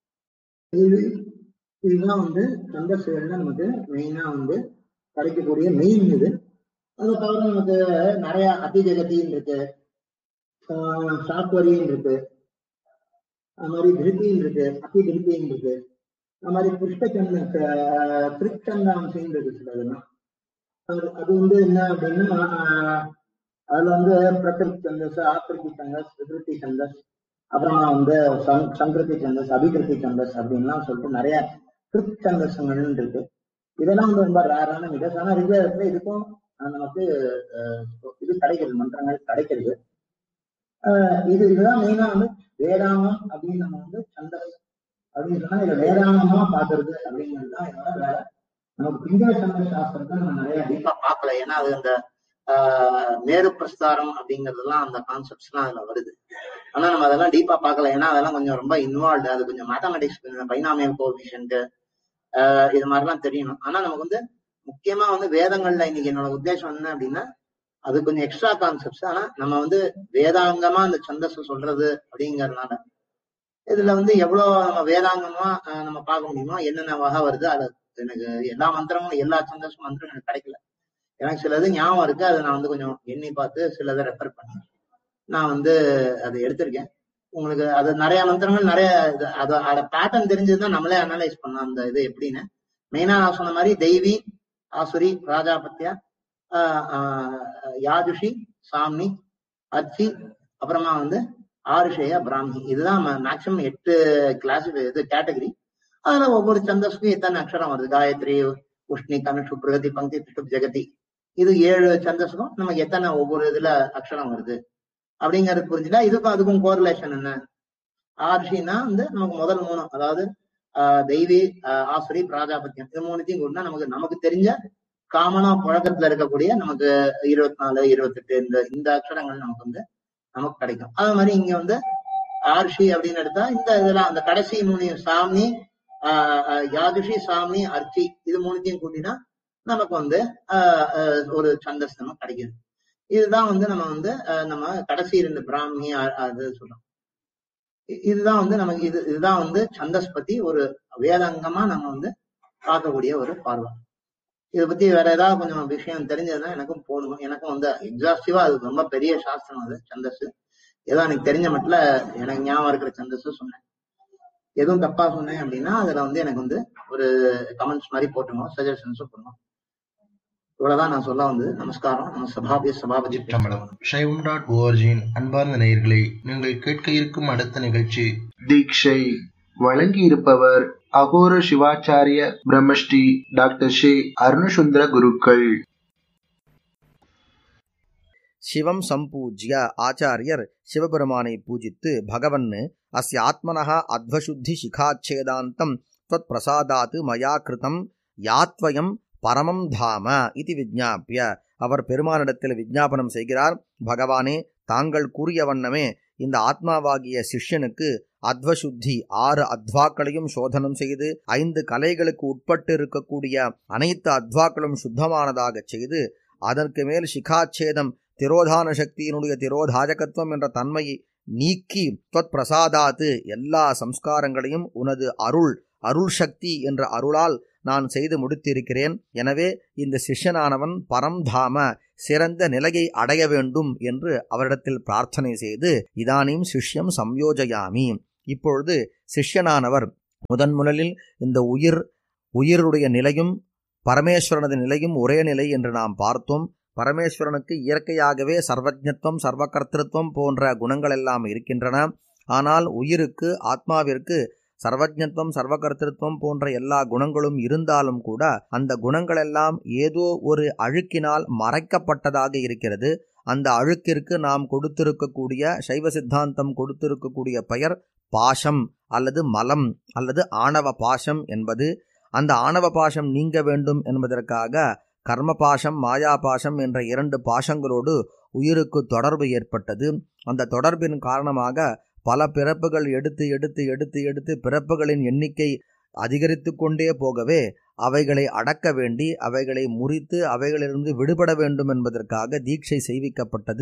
இதுதான் வந்து சந்தஸ்கள்ல நமக்கு மெயினா வந்து கிடைக்கக்கூடிய மெயின் இது. அதை தவிர நமக்கு நிறைய அதி ஜெகத்தின்னு இருக்கு, சாத்வரின்னு இருக்கு, அது மாதிரி திருப்தின்னு இருக்கு, அதி திருப்தின்னு இருக்கு, அது மாதிரி திருச்சந்தாம்சின்னு இருக்கு சிலதுலாம். அது வந்து என்ன அப்படின்னா அதுல வந்து பிரகிருதி சந்தஸ், ஆக்கிருதி சந்தஸ், விகிருதி சந்தஸ், அப்புறமா வந்து சங்கிருதி சந்தஸ், அபிகிருதி சந்தஸ் அப்படின்லாம் சொல்லிட்டு நிறைய திருச்சந்தஸ்கள் இருக்கு. இதெல்லாம் வந்து ரொம்ப ரேரான மிகஸ். ஆனா ரிக்வேதத்துல இதுக்கும் நமக்கு இது கிடைக்கிறது, மந்திரங்கள் கிடைக்கிறது. இதுதான் மெயினா வந்து வேதாந்தம் அப்படின்னு நம்ம வந்து சந்தஸ் அப்படின்னு சொன்னா இதை வேதாந்தமா பாக்குறது அப்படிங்கிறதுதான் இதோட வேலை. நமக்கு பிங்க சந்த சாஸ்திரத்தை நம்ம நிறைய டீப்பா பார்க்கல. ஏன்னா அது அந்த நேரு பிரஸ்தாரம் அப்படிங்கறதெல்லாம் அந்த கான்செப்ட்ஸ் எல்லாம் அதுல வருது. ஆனா நம்ம அதெல்லாம் டீப்பா பார்க்கல. ஏன்னா அதெல்லாம் கொஞ்சம் ரொம்ப இன்வால்வ்டு. அது கொஞ்சம் மேத்தமெட்டிக்ஸ், பைனாமியல் கோஎஃபிஷியன்ட் இது மாதிரிலாம் தெரியணும். ஆனா நமக்கு வந்து முக்கியமா வந்து வேதங்கள்ல இன்னைக்கு என்னோட உத்தேசம் என்ன அப்படின்னா அது கொஞ்சம் எக்ஸ்ட்ரா கான்செப்ட்ஸ். ஆனா நம்ம வந்து வேதாங்கமா அந்த சந்தஸ் சொல்றது அப்படிங்கறதுனால இதுல வந்து எவ்வளவு நம்ம வேதாங்கமா நம்ம பார்க்க முடியுமோ, என்னென்ன வகை வருது. அது எனக்கு எல்லா மந்திரமும் எல்லா சந்தஸும் மந்திரம் எனக்கு கிடைக்கல. எனக்கு சிலது ஞாபகம் இருக்கு. அதை நான் வந்து கொஞ்சம் எண்ணி பார்த்து சிலதை ரெஃபர் பண்ணி நான் வந்து அதை எடுத்திருக்கேன். உங்களுக்கு அது நிறைய மந்திரங்கள் நிறைய அதோட பேட்டர்ன் தெரிஞ்சதுதான் நம்மளே அனலைஸ் பண்ணலாம் அந்த இது எப்படின்னு. மெயினா நான் சொன்ன மாதிரி தெய்வி, ஆசுரி, ராஜாபத்தியா, யாஜுஷி, சாம்னி, அர்ச்சி, அப்புறமா வந்து ஆருஷேய, பிராமி. இதுதான் மேக்சிமம் 8 கிளாஸ் இது கேட்டகரி. அதுல ஒவ்வொரு சந்தஸ்க்கும் எத்தனை அக்ஷரம் வருது. காயத்ரி, உஷ்ணி, கனுஷு, பிரகதி, பங்கி, திஷ்டு, ஜெகதி. இது 7 சந்தஸ்க்கும் நமக்கு எத்தனை ஒவ்வொரு இதுல அக்ஷரம் வருது அப்படிங்கிறது புரிஞ்சுட்டா இதுக்கும் அதுக்கும் கோரிலேஷன் என்ன. ஆர்ஷின்னா வந்து நமக்கு முதல் 3, அதாவது தெய்வி, ஆசுரி, பிராஜாபத்தியம், இது 3த்தையும் கூடனா நமக்கு தெரிஞ்ச காமனா புழக்கத்துல இருக்கக்கூடிய நமக்கு 24, 28 இந்த அக்ஷரங்கள் நமக்கு கிடைக்கும். அது மாதிரி இங்க வந்து ஆர்ஷி அப்படின்னு எடுத்தா இந்த இதெல்லாம் அந்த கடைசி 3 சாமி, யாதுஷி, சாமி, அர்ச்சி, இது 3த்தையும் கூட்டினா நமக்கு வந்து ஒரு சந்தஸ் நமக்கு கிடைக்குது. இதுதான் வந்து நம்ம கடைசி 2 பிராமி அது சொல்றோம். இதுதான் வந்து நமக்கு இதுதான் வந்து சந்தஸ் பத்தி ஒரு வேதாங்கமா நம்ம வந்து பார்க்கக்கூடிய ஒரு பார்வை. இதை பத்தி வேற ஏதாவது கொஞ்சம் விஷயம் தெரிஞ்சதுன்னா எனக்கும் போடணும். எனக்கும் வந்து எக்ஸாஸ்டிவா அது ரொம்ப பெரிய சாஸ்திரம் அது சந்தஸ். ஏதோ எனக்கு தெரிஞ்ச மட்டும் எனக்கு ஞாபகம் இருக்கிற சந்தஸ் சொன்னேன். எதுவும் தப்பா சொன்னேன் அப்படின்னா அதுல வந்து எனக்கு வந்து ஒரு கமெண்ட்ஸ் மாதிரி போட்டுருவோம், சஜஷன்ஸும் பண்ணுவோம். இவ்வளவுதான் நான் சொல்ல வந்து. நமஸ்காரம். நம்ம சபாபதி Shaivam.org அன்பார்ந்த நேயர்களே, நீங்கள் கேட்க இருக்கும் அடுத்த நிகழ்ச்சி தீட்சை. வழங்கி இருப்பவர் அகோர சிவாச்சாரிய பிரம்மஸ்ரீ டாக்டர் ஸ்ரீ அருணசுந்தர குருக்கள். சிவம் சம்பூஜ்ய ஆச்சாரியர் சிவபெருமானை பூஜித்து பகவன் அஸ்ய ஆத்மனः அத்வசுத்தி சிகாச்சேதாந்தம் त्वत् பிரசாதாத் மயா கிருதம் யாத்வயம் பரமம் தாம இது விஜ்ஞாபிய. அவர் பெருமானிடத்தில் விஜ்ஞாபனம் செய்கிறார். பகவானே, தாங்கள் கூறிய வண்ணமே இந்த ஆத்மாவாகிய சிஷ்யனுக்கு அத்வசுத்தி 6 அத்வாக்களையும் சோதனம் செய்து 5 கலைகளுக்கு உட்பட்டு இருக்கக்கூடிய அனைத்து அத்வாக்களும் சுத்தமானதாக செய்து அதற்கு மேல் சிகாச்சேதம் திரோதான சக்தியினுடைய திரோதாஜகத்துவம் என்ற தன்மையை நீக்கி त्वत् பிரசாதாத்து எல்லா சம்ஸ்காரங்களையும் உனது அருள் சக்தி என்ற அருளால் நான் செய்து முடித்திருக்கிறேன். எனவே இந்த சிஷ்யனானவன் பரம்தாம சிறந்த நிலையை அடைய வேண்டும் என்று அவரிடத்தில் பிரார்த்தனை செய்து இதானீம் சிஷ்யம் சம்யோஜயாமி, இப்பொழுது சிஷ்யனானவர் முதலில் இந்த உயிருடைய நிலையும் பரமேஸ்வரனது நிலையும் ஒரே நிலை என்று நாம் பார்த்தோம். பரமேஸ்வரனுக்கு இயற்கையாகவே சர்வஜ்ஞத்துவம் சர்வகர்த்திருவம் போன்ற குணங்கள் எல்லாம் இருக்கின்றன. ஆனால் உயிருக்கு ஆத்மாவிற்கு சர்வஜ்ஞத்துவம் சர்வகர்த்திருவம் போன்ற எல்லா குணங்களும் இருந்தாலும் கூட அந்த குணங்கள் எல்லாம் ஏதோ ஒரு அழுக்கினால் மறைக்கப்பட்டதாக இருக்கிறது. அந்த அழுக்கிற்கு நாம் கொடுத்திருக்கக்கூடிய சைவ சித்தாந்தம் கொடுத்திருக்கக்கூடிய பெயர் பாசம் அல்லது மலம் அல்லது ஆணவ பாசம் என்பது. அந்த ஆணவ பாசம் நீங்க வேண்டும் என்பதற்காக கர்ம பாசம் மாயா பாசம் என்ற 2 பாசங்களோடு உயிருக்கு தொடர்பு ஏற்பட்டது. அந்த தொடர்பின் காரணமாக பல பிறப்புகள் எடுத்து பிறப்புகளின் எண்ணிக்கை அதிகரித்து கொண்டே போகவே அவைகளை அடக்க வேண்டி அவைகளை முறித்து அவைகளிலிருந்து விடுபட வேண்டும் என்பதற்காக தீட்சை செய்விக்கப்பட்டது.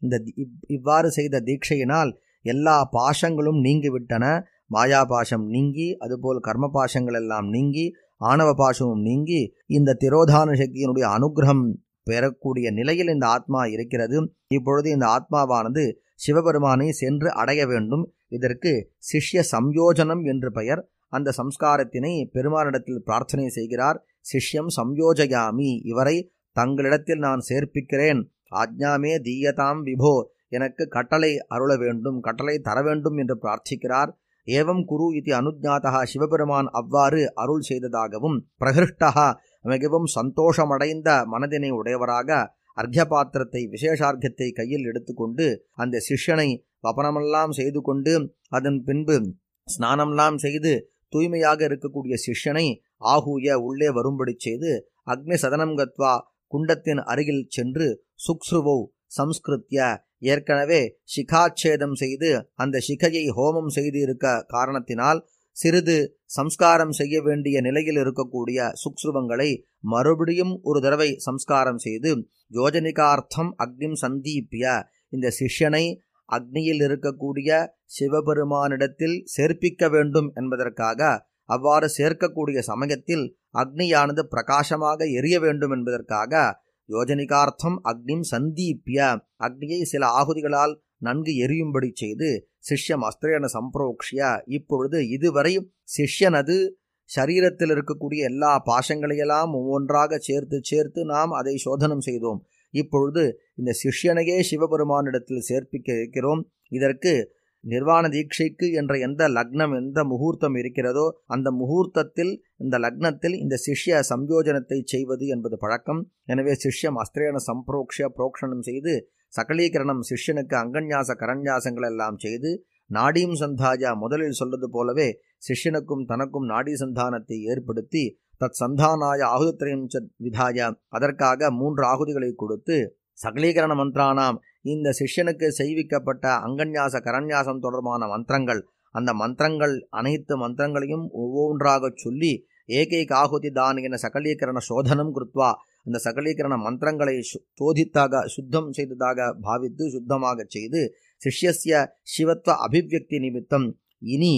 இவ்வாறு செய்த தீட்சையினால் எல்லா பாசங்களும் நீங்கிவிட்டன. மாயா பாசம் நீங்கி, அதுபோல் கர்ம பாசங்கள் எல்லாம் நீங்கி, ஆணவ பாசமும் நீங்கி, இந்த திரோதான சக்தியினுடைய அனுகிரகம் பெறக்கூடிய நிலையில் இந்த ஆத்மா இருக்கிறது. இப்பொழுது இந்த ஆத்மாவானது சிவபெருமானை சென்று அடைய வேண்டும். இதற்கு சிஷ்ய சம்யோஜனம் என்று பெயர். அந்த சம்ஸ்காரத்தினை பெருமானிடத்தில் பிரார்த்தனை செய்கிறார். சிஷ்யம் சம்யோஜயாமி, இவரை தங்களிடத்தில் நான் சேர்ப்பிக்கிறேன். ஆஜ்ஞாமே தீயதாம் விபோ, எனக்கு கட்டளை அருள வேண்டும், கட்டளை தர வேண்டும் என்று பிரார்த்திக்கிறார். ஏவம் குரு இது அனுஜாதா, சிவபெருமான் அவ்வாறு அருள் செய்ததாகவும், பிரகிருஷ்டா மிகவும் சந்தோஷமடைந்த மனதினை உடையவராக அர்க்ய பாத்திரத்தை விசேஷார்க்கத்தை கையில் எடுத்துக்கொண்டு அந்த சிஷ்யனை வபனமெல்லாம் செய்து கொண்டு அதன் பின்பு ஸ்நானம்லாம் செய்து தூய்மையாக இருக்கக்கூடிய சிஷ்யனை ஆகூய உள்ளே வரும்படி செய்து அக்னி சதனம் கத்வா குண்டத்தின் அருகில் சென்று சுக்ஸ்ருவோ சம்ஸ்கிருத்ய, ஏற்கனவே சிகாச்சேதம் செய்து அந்த சிகையை ஹோமம் செய்து இருக்க காரணத்தினால் சிறிது சம்ஸ்காரம் செய்ய வேண்டிய நிலையில் இருக்கக்கூடிய சுக்ஸ்ருவங்களை மறுபடியும் ஒரு தடவை சம்ஸ்காரம் செய்து யோஜனிகார்த்தம் அக்னிம் சந்தீப்ய, இந்த சிஷ்யனை அக்னியில் இருக்கக்கூடிய சிவபெருமானிடத்தில் சேர்ப்பிக்க வேண்டும் என்பதற்காக அவ்வாறு சேர்க்கக்கூடிய சமயத்தில் அக்னியானது பிரகாசமாக எரிய வேண்டும் என்பதற்காக யோஜனிகார்த்தம் அக்னிம் சந்தீப்ய, அக்னியை சில ஆகுதிகளால் நன்கு எரியும்படி செய்து சிஷ்யம் அஸ்திரேன சம்பிரோக்ஷிய. இப்பொழுது இதுவரை சிஷ்யனது சரீரத்தில் இருக்கக்கூடிய எல்லா பாசங்களையெல்லாம் ஒவ்வொன்றாக சேர்த்து நாம் அதை சோதனம் செய்தோம். இப்பொழுது இந்த சிஷ்யனையே சிவபெருமானிடத்தில் சேர்ப்பிக்க இருக்கிறோம். இதற்கு நிர்வாண தீட்சைக்கு என்ற எந்த லக்னம் எந்த முகூர்த்தம் இருக்கிறதோ அந்த முகூர்த்தத்தில் இந்த லக்னத்தில் இந்த சிஷ்ய சம்யோஜனத்தை செய்வது என்பது பழக்கம். எனவே சிஷ்யம் அஸ்திரேன சம்பிரோக்ஷ புரோக்ஷணம் செய்து சகலீகரணம் சிஷ்யனுக்கு அங்கன்யாச கரன்யாசங்கள் எல்லாம் செய்து நாடீம் சந்தாஜா முதலில் சொல்வது போலவே சிஷ்யனுக்கும் தனக்கும் நாடி சந்தானத்தை ஏற்படுத்தி தத் சந்தானாய ஆகுதித்ரயம் விதாய, அதற்காக 3 ஆகுதிகளை கொடுத்து சகலீகரண மந்திரானாம், இந்த சிஷ்யனுக்கு செய்விக்கப்பட்ட அங்கன்யாச கரன்யாசம் தொடர்பான மந்திரங்கள், அந்த மந்திரங்கள் அனைத்து மந்திரங்களையும் ஒவ்வொன்றாக சொல்லி ஏகைக ஆகுதி தான சகலீகரண சோதனம் கிருத்வா, அந்த சகலீகரண மந்திரங்களை சோதித்தாக சுத்தம் செய்ததாக பாவித்து சுத்தமாக செய்து சிஷ்யஸ்ய சிவத்வ அபிவியக்தி நிமித்தம் இனி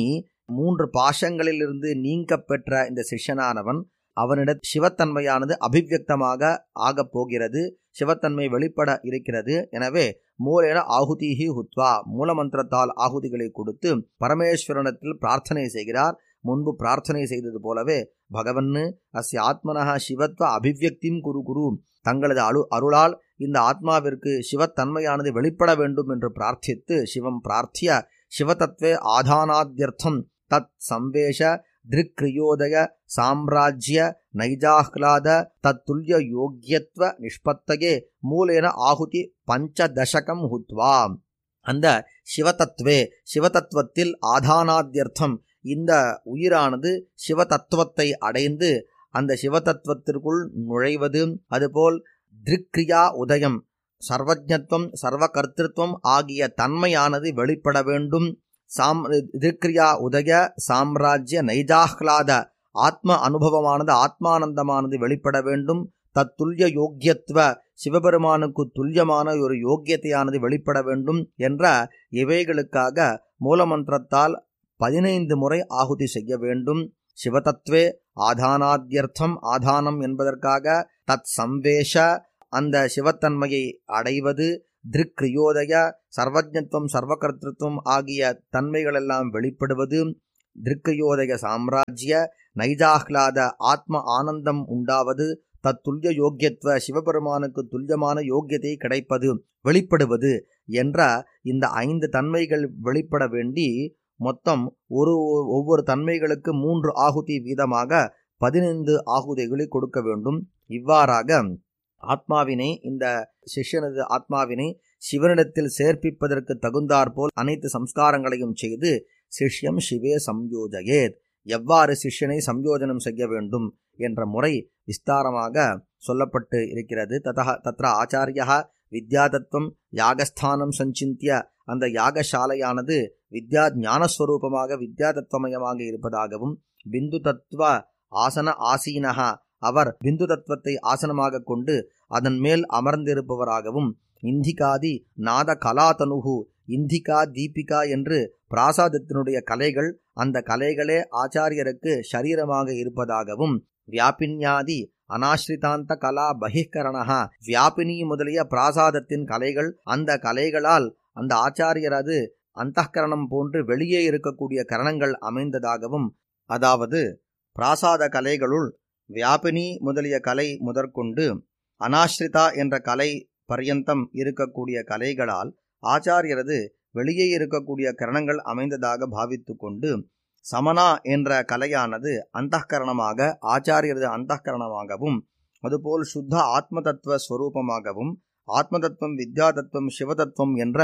3 பாசங்களிலிருந்து நீங்க பெற்ற இந்த சிஷ்யனானவன் அவனிட சிவத்தன்மையானது அபிவியக்தமாக ஆகப் போகிறது, சிவத்தன்மை வெளிப்பட இருக்கிறது. எனவே மூலேன ஆகுதிஹி ஹுத்வா, மூலமந்திரத்தால் ஆகுதிகளை கொடுத்து பரமேஸ்வரனத்தில் பிரார்த்தனை செய்கிறார். முன்பு பிரார்த்தனை செய்தது போலவே பகவன்னு அஸ்ய ஆத்மனஹ சிவத்வ அபிவியக்திம் குரு, தங்களது அருளால் இந்த ஆத்மாவிற்கு சிவத்தன்மையானது வெளிப்பட வேண்டும் என்று பிரார்த்தித்து சிவம் பிரார்த்திய சிவதத்வே ஆதானாத்யர்த்தம் தத் சம்வேஷ திருக்ரியோதய சாம்ராஜ்ய நைஜாஹ்லாத தத்துல்ய யோக்யத்வ நிஷ்பத்தகே மூலேன ஆகுதி 5 ஹுத்வா. அந்த சிவதத்துவத்தில் ஆதானாத்யர்த்தம் இந்த உயிரானது சிவதத்துவத்தை அடைந்து அந்த சிவதத்துவத்திற்குள் நுழைவது, அதுபோல் திருக்ரியா உதயம் சர்வஜத்வம் சர்வகர்த்திருவம் ஆகிய தன்மையானது வெளிப்பட வேண்டும். திருக்ரியா உதய சாம்ராஜ்ய நைஜாஹ்லாத ஆத்ம அனுபவமானது ஆத்மானந்தமானது வெளிப்பட வேண்டும். தத்துல்ய யோக்கியத்துவ சிவபெருமானுக்கு துல்லியமான ஒரு யோக்கியத்தையானது வெளிப்பட வேண்டும் என்ற இவைகளுக்காக மூலமந்திரத்தால் 15 முறை ஆகுதி செய்ய வேண்டும். சிவதத்வே ஆதானாத்யர்த்தம், ஆதானம் என்பதற்காக தத் சம்வேஷ அந்த சிவத்தன்மையை அடைவது, திருக்கிரியோதய, சர்வஜத்வம், சர்வகர்த்திருவம் ஆகிய தன்மைகளெல்லாம் வெளிப்படுவது, திருக்கிரியோதய சாம்ராஜ்ய, நைஜாஹ்லாத ஆத்ம ஆனந்தம் உண்டாவது, தத்துல்ய யோக்கியத்துவ, சிவபெருமானுக்கு துல்லியமான யோக்கியத்தை கிடைப்பது, வெளிப்படுவது என்ற இந்த 5 தன்மைகள் வெளிப்பட வேண்டி மொத்தம் ஒவ்வொரு தன்மைகளுக்கு 3 ஆகுதி வீதமாக 15 ஆகுதிகளை கொடுக்க வேண்டும். இவ்வாறாக ஆத்மாவினை, இந்த சிஷ்யனது ஆத்மாவினை சிவனிடத்தில் சேர்ப்பிப்பதற்கு தகுந்தாற்போல் அனைத்து சம்ஸ்காரங்களையும் செய்து சிஷ்யம் சிவே சம்யோஜயேத், எவ்வாறு சிஷ்யனை சம்யோஜனம் செய்ய வேண்டும் என்ற முறை விஸ்தாரமாக சொல்லப்பட்டு இருக்கிறது. தத்ர ஆச்சாரியா வித்யாதத்துவம் யாகஸ்தானம் சஞ்சிந்திய, அந்த யாகசாலையானது வித்யா ஞானஸ்வரூபமாக வித்யாதத்துவமயமாக இருப்பதாகவும், பிந்து தத்துவ ஆசன ஆசீனஹா, அவர் பிந்து தத்துவத்தை ஆசனமாக கொண்டு அதன் மேல் அமர்ந்திருப்பவராகவும், இந்திகாதி நாத கலாதனுகு, இந்திகா தீபிகா என்று பிராசாதத்தினுடைய கலைகள், அந்த கலைகளே ஆச்சாரியருக்கு சரீரமாக இருப்பதாகவும், வியாபின்யாதி அனாஸ்ரிதாந்த கலா பகிஷ்கரணா, வியாபினி முதலிய பிராசாதத்தின் கலைகள், அந்த கலைகளால் அந்த ஆச்சாரியரது அந்தఃகரணம் போன்று வெளியே இருக்கக்கூடிய கரணங்கள் அமைந்ததாகவும், அதாவது பிராசாத கலைகளுள் வியாபினி முதலிய கலை முதற்கொண்டு அனாஸ்ரிதா என்ற கலை பர்யந்தம் இருக்கக்கூடிய கலைகளால் ஆச்சாரியரது வெளியே இருக்கக்கூடிய கரணங்கள் அமைந்ததாக பாவித்து கொண்டு, சமனா என்ற கலையானது அந்தःகரணமாக ஆச்சாரியரது அந்தःகரணமாகவும், அதுபோல் சுத்த ஆத்ம தத்துவ ஸ்வரூபமாகவும், ஆத்ம தத்துவம், வித்யா தத்துவம், சிவதத்துவம் என்ற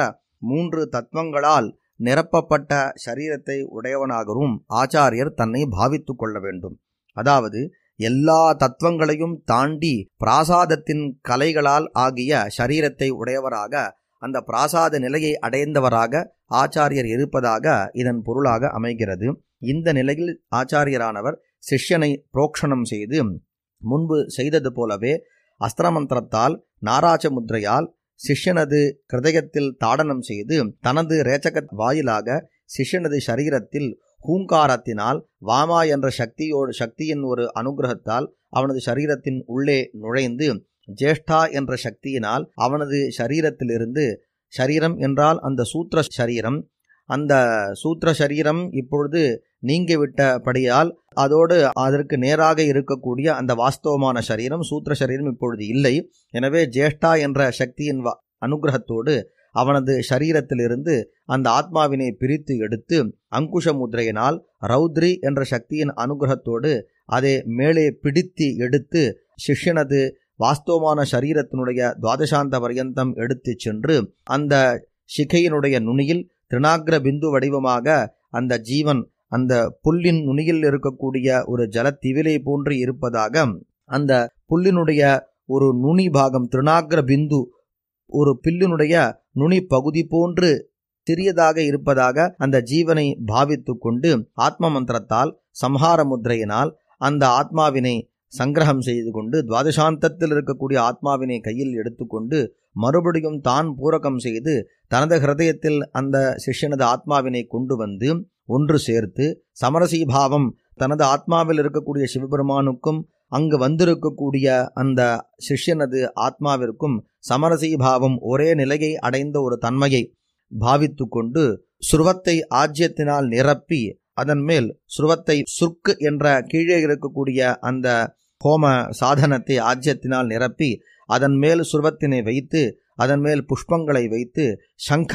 3 தத்துவங்களால் நிரப்பப்பட்ட சரீரத்தை உடையவனாகவும் ஆச்சாரியர் தன்னை பாவித்து கொள்ள வேண்டும். அதாவது எல்லா தத்துவங்களையும் தாண்டி பிராசாதத்தின் கலைகளால் ஆகிய சரீரத்தை உடையவராக, அந்த பிராசாத நிலையை அடைந்தவராக ஆச்சாரியர் இருப்பதாக இதன் பொருளாக அமைகிறது. இந்த நிலையில் ஆச்சாரியரானவர் சிஷ்யனை புரோக்ஷணம் செய்து முன்பு செய்தது போலவே அஸ்திரமந்திரத்தால் நாராஜ முத்ரையால் சிஷ்யனது கிருதயத்தில் தாடனம் செய்து தனது ரேச்சக வாயிலாக சிஷ்யனது சரீரத்தில் ஹூங்காரத்தினால் வாமா என்ற சக்தியின் ஒரு அனுகிரகத்தால் அவனது சரீரத்தின் உள்ளே நுழைந்து, ஜேஷ்டா என்ற சக்தியினால் அவனது சரீரத்திலிருந்து, சரீரம் என்றால் அந்த சூத்திர சரீரம், அந்த சூத்திர சரீரம் இப்பொழுது நீங்கிவிட்டபடியால் அதோடு அதற்கு நேராக இருக்கக்கூடிய அந்த வாஸ்தவமான சரீரம் சூத்திர சரீரம் இப்பொழுது இல்லை. எனவே ஜேஷ்டா என்ற சக்தியின் அனுகிரகத்தோடு அவனது சரீரத்திலிருந்து அந்த ஆத்மாவினை பிரித்து எடுத்து அங்குஷ முத்ரையினால் ரௌத்ரி என்ற சக்தியின் அனுகிரகத்தோடு அதை மேலே பிடித்து எடுத்து சிஷ்யனது வாஸ்தவமான சரீரத்தினுடைய துவாதசாந்த பர்யந்தம் எடுத்து சென்று அந்த சிகையினுடைய நுனியில் திருநாக்ர பிந்து வடிவமாக அந்த ஜீவன் அந்த புல்லின் நுனியில் இருக்கக்கூடிய ஒரு ஜலத்திவிலை போன்று இருப்பதாக, அந்த புல்லினுடைய ஒரு நுனி பாகம் திருநாக்ர பிந்து ஒரு பில்லினுடைய நுனி பகுதி போன்று சிறியதாக இருப்பதாக அந்த ஜீவனை பாவித்து கொண்டு ஆத்ம மந்திரத்தால் சம்ஹார முத்ரையினால் அந்த ஆத்மாவினை சங்கிரகம் செய்து கொண்டு துவாதசாந்தத்தில் இருக்கக்கூடிய ஆத்மாவினை கையில் எடுத்துக்கொண்டு மறுபடியும் தான் பூரகம் செய்து தனது ஹிருதயத்தில் அந்த சிஷ்யனது ஆத்மாவினை கொண்டு வந்து ஒன்று சேர்த்து சமரசீபாவம் தனது ஆத்மாவில் இருக்கக்கூடிய சிவபெருமானுக்கும் அங்கு வந்திருக்கக்கூடிய அந்த சிஷ்யனது ஆத்மாவிற்கும் சமரசீபாவம் ஒரே நிலையை அடைந்த ஒரு தன்மையை பாவித்து கொண்டு சுருவத்தை ஆஜ்யத்தினால் நிரப்பி அதன் மேல் சுருவத்தை சுர்க்கு என்ற கீழே இருக்கக்கூடிய அந்த ஹோம சாதனத்தை ஆஜ்யத்தினால் நிரப்பி அதன் மேல் சுருவத்தினை வைத்து அதன் மேல் புஷ்பங்களை வைத்து சங்க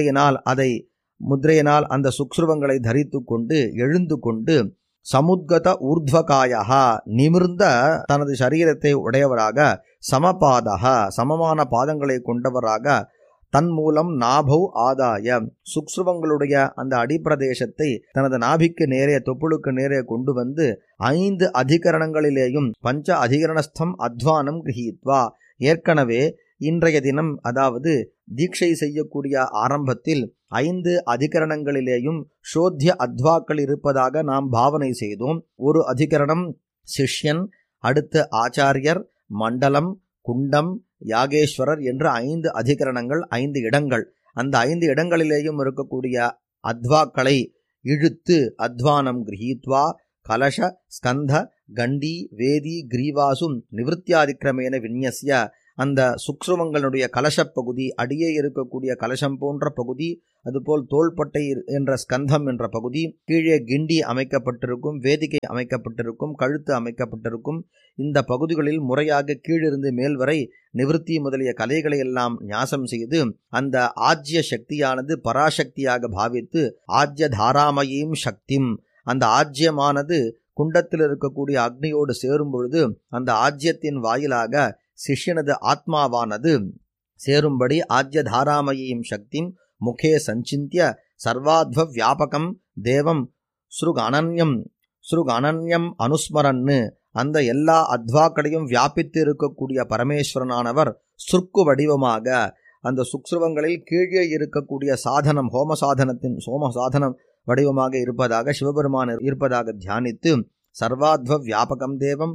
முத்ரையினால் அந்த சுக்ஸ்ருவங்களை தரித்து கொண்டு எழுந்து கொண்டு சமுத்கத ஊர்த்வகாயா நிமிர்ந்த தனது சரீரத்தை உடையவராக சமபாதா சமமான பாதங்களை கொண்டவராக தன் மூலம் நாபௌ ஆதாய சுக்ஸ்ருவங்களுடைய அந்த அடிப்பிரதேசத்தை தனது நாபிக்கு நேரே தொப்புளுக்கு நேரே கொண்டு வந்து 5 அதிகரணங்களிலேயும் பஞ்ச அதிகரணஸ்தம் அத்வானம் கிரஹீத்வா, ஏற்கனவே இன்றைய தினம் அதாவது தீட்சை செய்யக்கூடிய ஆரம்பத்தில் 5 அதிகரணங்களிலேயும் சோத்திய அத்வாக்கள் இருப்பதாக நாம் பாவனை செய்தோம். ஒரு அதிகரணம் சிஷ்யன், அடுத்து ஆச்சாரியர், மண்டலம், குண்டம், யாகேஸ்வரர் என்று 5 அதிகரணங்கள், 5 இடங்கள். அந்த 5 இடங்களிலேயும் இருக்கக்கூடிய அத்வாக்களை இழுத்து அத்வானம் கிரஹீத்வா கலச ஸ்கந்த கண்டி வேதி கிரீவாசும் நிவத்தியாதிக்கிரமேன விநியசிய அந்த சுக்ஷ்மங்களுடைய கலசப் பகுதி, அடியே இருக்கக்கூடிய கலசம் போன்ற பகுதி, அதுபோல் தோள்பட்டை என்ற ஸ்கந்தம் என்ற பகுதி, கீழே கிண்டி அமைக்கப்பட்டிருக்கும், வேதிகை அமைக்கப்பட்டிருக்கும், கழுத்து அமைக்கப்பட்டிருக்கும். இந்த பகுதிகளில் முறையாக கீழிருந்து மேல் வரை நிவிருத்தி முதலிய கலைகளை எல்லாம் ஞாசம் செய்து அந்த ஆஜ்ய சக்தியானது பராசக்தியாக பாவித்து ஆஜ்ய தாராமயீம் சக்திம், அந்த ஆஜ்யமானது குண்டத்தில் இருக்கக்கூடிய அக்னியோடு சேரும் பொழுது அந்த ஆஜ்யத்தின் வாயிலாக சிஷ்யனது ஆத்மாவானது சேரும்படி ஆஜ்ய தாராமயீம் சக்திம் முகே சஞ்சிந்திய சர்வாத்வ வியாபகம் தேவம் ஸ்ருகணன்யம் அனுஸ்மரன்னு, அந்த எல்லா அத்வாக்களையும் வியாபித்து இருக்கக்கூடிய பரமேஸ்வரனானவர் சுருக்கு வடிவமாக அந்த சுக்ஸ்ருவங்களில் கீழே இருக்கக்கூடிய சாதனம், சோம சாதனம் வடிவமாக இருப்பதாக சிவபெருமான் இருப்பதாக தியானித்து சர்வாத்வ வியாபகம் தேவம்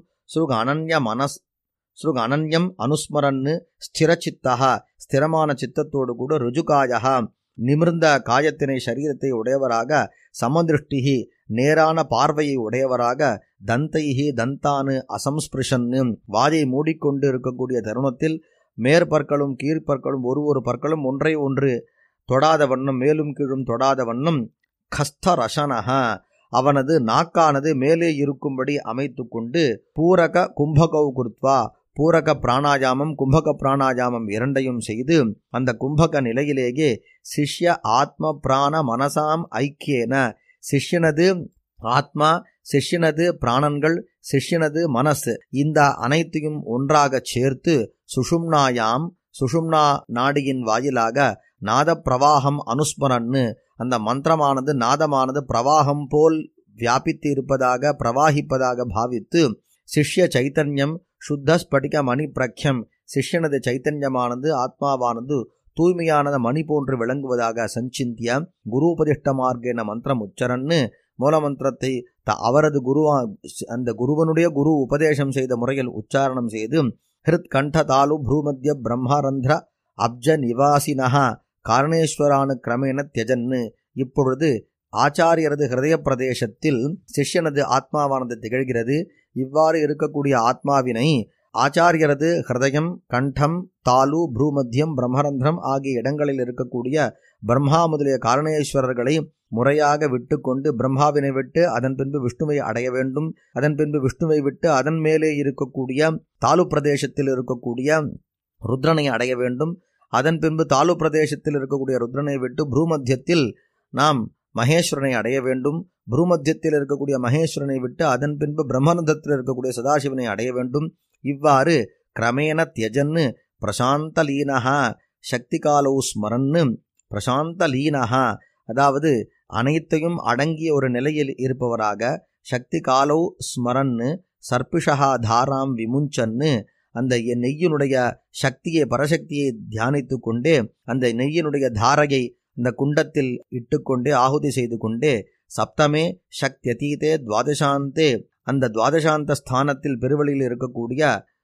ஸ்ருகணன்யம் அனுஸ்மரன்னு ஸ்திரச்சித்தா, ஸ்திரமான சித்தத்தோடு கூட ருஜுகாயா, நிமிர்ந்த காயத்தினை சரீரத்தை உடையவராக, சமதிருஷ்டிகி நேரான பார்வையை உடையவராக, தந்தைஹி தந்தானு அசம்ஸ்பிருஷன்னு, வாயை மூடிக்கொண்டு இருக்கக்கூடிய தருணத்தில் மேற்பற்களும் கீழ்ப்பற்களும் ஒரு பற்களும் ஒன்றை ஒன்று தொடாத வண்ணம், மேலும் கீழும் தொடாத வண்ணம், கஸ்தரசனஹ, அவனது நாக்கானது மேலே இருக்கும்படி அமைத்து கொண்டு, பூரக கும்பகௌ குருத்வா, பூரக பிராணாயாமம் கும்பக பிராணாயாமம் இரண்டையும் செய்து அந்த கும்பக நிலையிலேயே சிஷ்ய ஆத்ம பிராண மனசாம் ஐக்கியேன, சிஷ்யனது ஆத்மா, சிஷ்யனது பிராணன்கள், சிஷ்யனது மனசு, இந்த அனைத்தையும் ஒன்றாக சேர்த்து சுஷும்னாயாம், சுஷும்னா நாடியின் வாயிலாக நாத பிரவாகம் அனுஸ்மரன்னு, அந்த மந்திரமானது நாதமானது பிரவாகம் போல் வியாபித்து இருப்பதாக பிரவாகிப்பதாக பாவித்து சிஷ்ய சைத்தன்யம் சுத்த ஸ்படிக மணி பிரக்யம், சிஷ்யனது சைத்தன்யமானது ஆத்மாவானது தூய்மையானது மணி போன்று விளங்குவதாக சஞ்சிந்திய குருபதிஷ்ட மார்க்கேன மந்திரம் உச்சரன்னு, மூலமந்திரத்தை அவரது அந்த குருவனுடைய குரு உபதேசம் செய்த முறையில் உச்சாரணம் செய்து ஹிருத் கண்ட தாலு ப்ரூமத்திய பிரம்மரந்திர அப்ஜ நிவாசினஹா காரணேஸ்வரானு கிரமேண தியஜன்னு, இப்பொழுது ஆச்சாரியரது ஹிருதய பிரதேசத்தில் சிஷ்யனது ஆத்மாவானது திகழ்கிறது. இவ்வாறு இருக்கக்கூடிய ஆத்மாவினை ஆச்சாரியரது ஹிருதயம், கண்டம், தாலு, ப்ரூமத்தியம், பிரம்மரந்திரம் ஆகிய இடங்களில் இருக்கக்கூடிய பிரம்மா முதலிய காரணேஸ்வரர்களை முறையாக விட்டு கொண்டு பிரம்மாவினை விட்டு அதன் பின்பு விஷ்ணுவை அடைய வேண்டும். அதன் பின்பு விஷ்ணுவை விட்டு அதன் மேலே இருக்கக்கூடிய தாலு பிரதேசத்தில் இருக்கக்கூடிய ருத்ரனை அடைய வேண்டும். அதன் பின்பு தாலு பிரதேசத்தில் இருக்கக்கூடிய ருத்ரனை விட்டு ப்ரூமத்தியத்தில் நாம் மகேஸ்வரனை அடைய வேண்டும். ப்ரூமத்தியத்தில் இருக்கக்கூடிய மகேஸ்வரனை விட்டு அதன் பின்பு பிரம்மரந்தத்தில் இருக்கக்கூடிய சதாசிவனை அடைய வேண்டும். இவ்வாறு கிரமேண தியஜன்னு பிரசாந்த லீனஹா சக்தி காலௌ ஸ்மரன்னு, பிரசாந்த லீனஹா அதாவது அனைத்தையும் அடங்கிய ஒரு நிலையில் இருப்பவராக, சக்தி காலௌ ஸ்மரன்னு சர்பிஷா தாராம் விமுஞ்சன்னு, அந்த நெய்யினுடைய சக்தியை பரசக்தியை தியானித்து கொண்டே அந்த நெய்யினுடைய தாரையை அந்த குண்டத்தில் இட்டுக்கொண்டே ஆகுதி செய்து கொண்டே சப்தமே சக்தியதீதே துவாதசாந்தே, அந்த துவாதசாந்த ஸ்தானத்தில் பெருவழியில் இருக்கக்கூடிய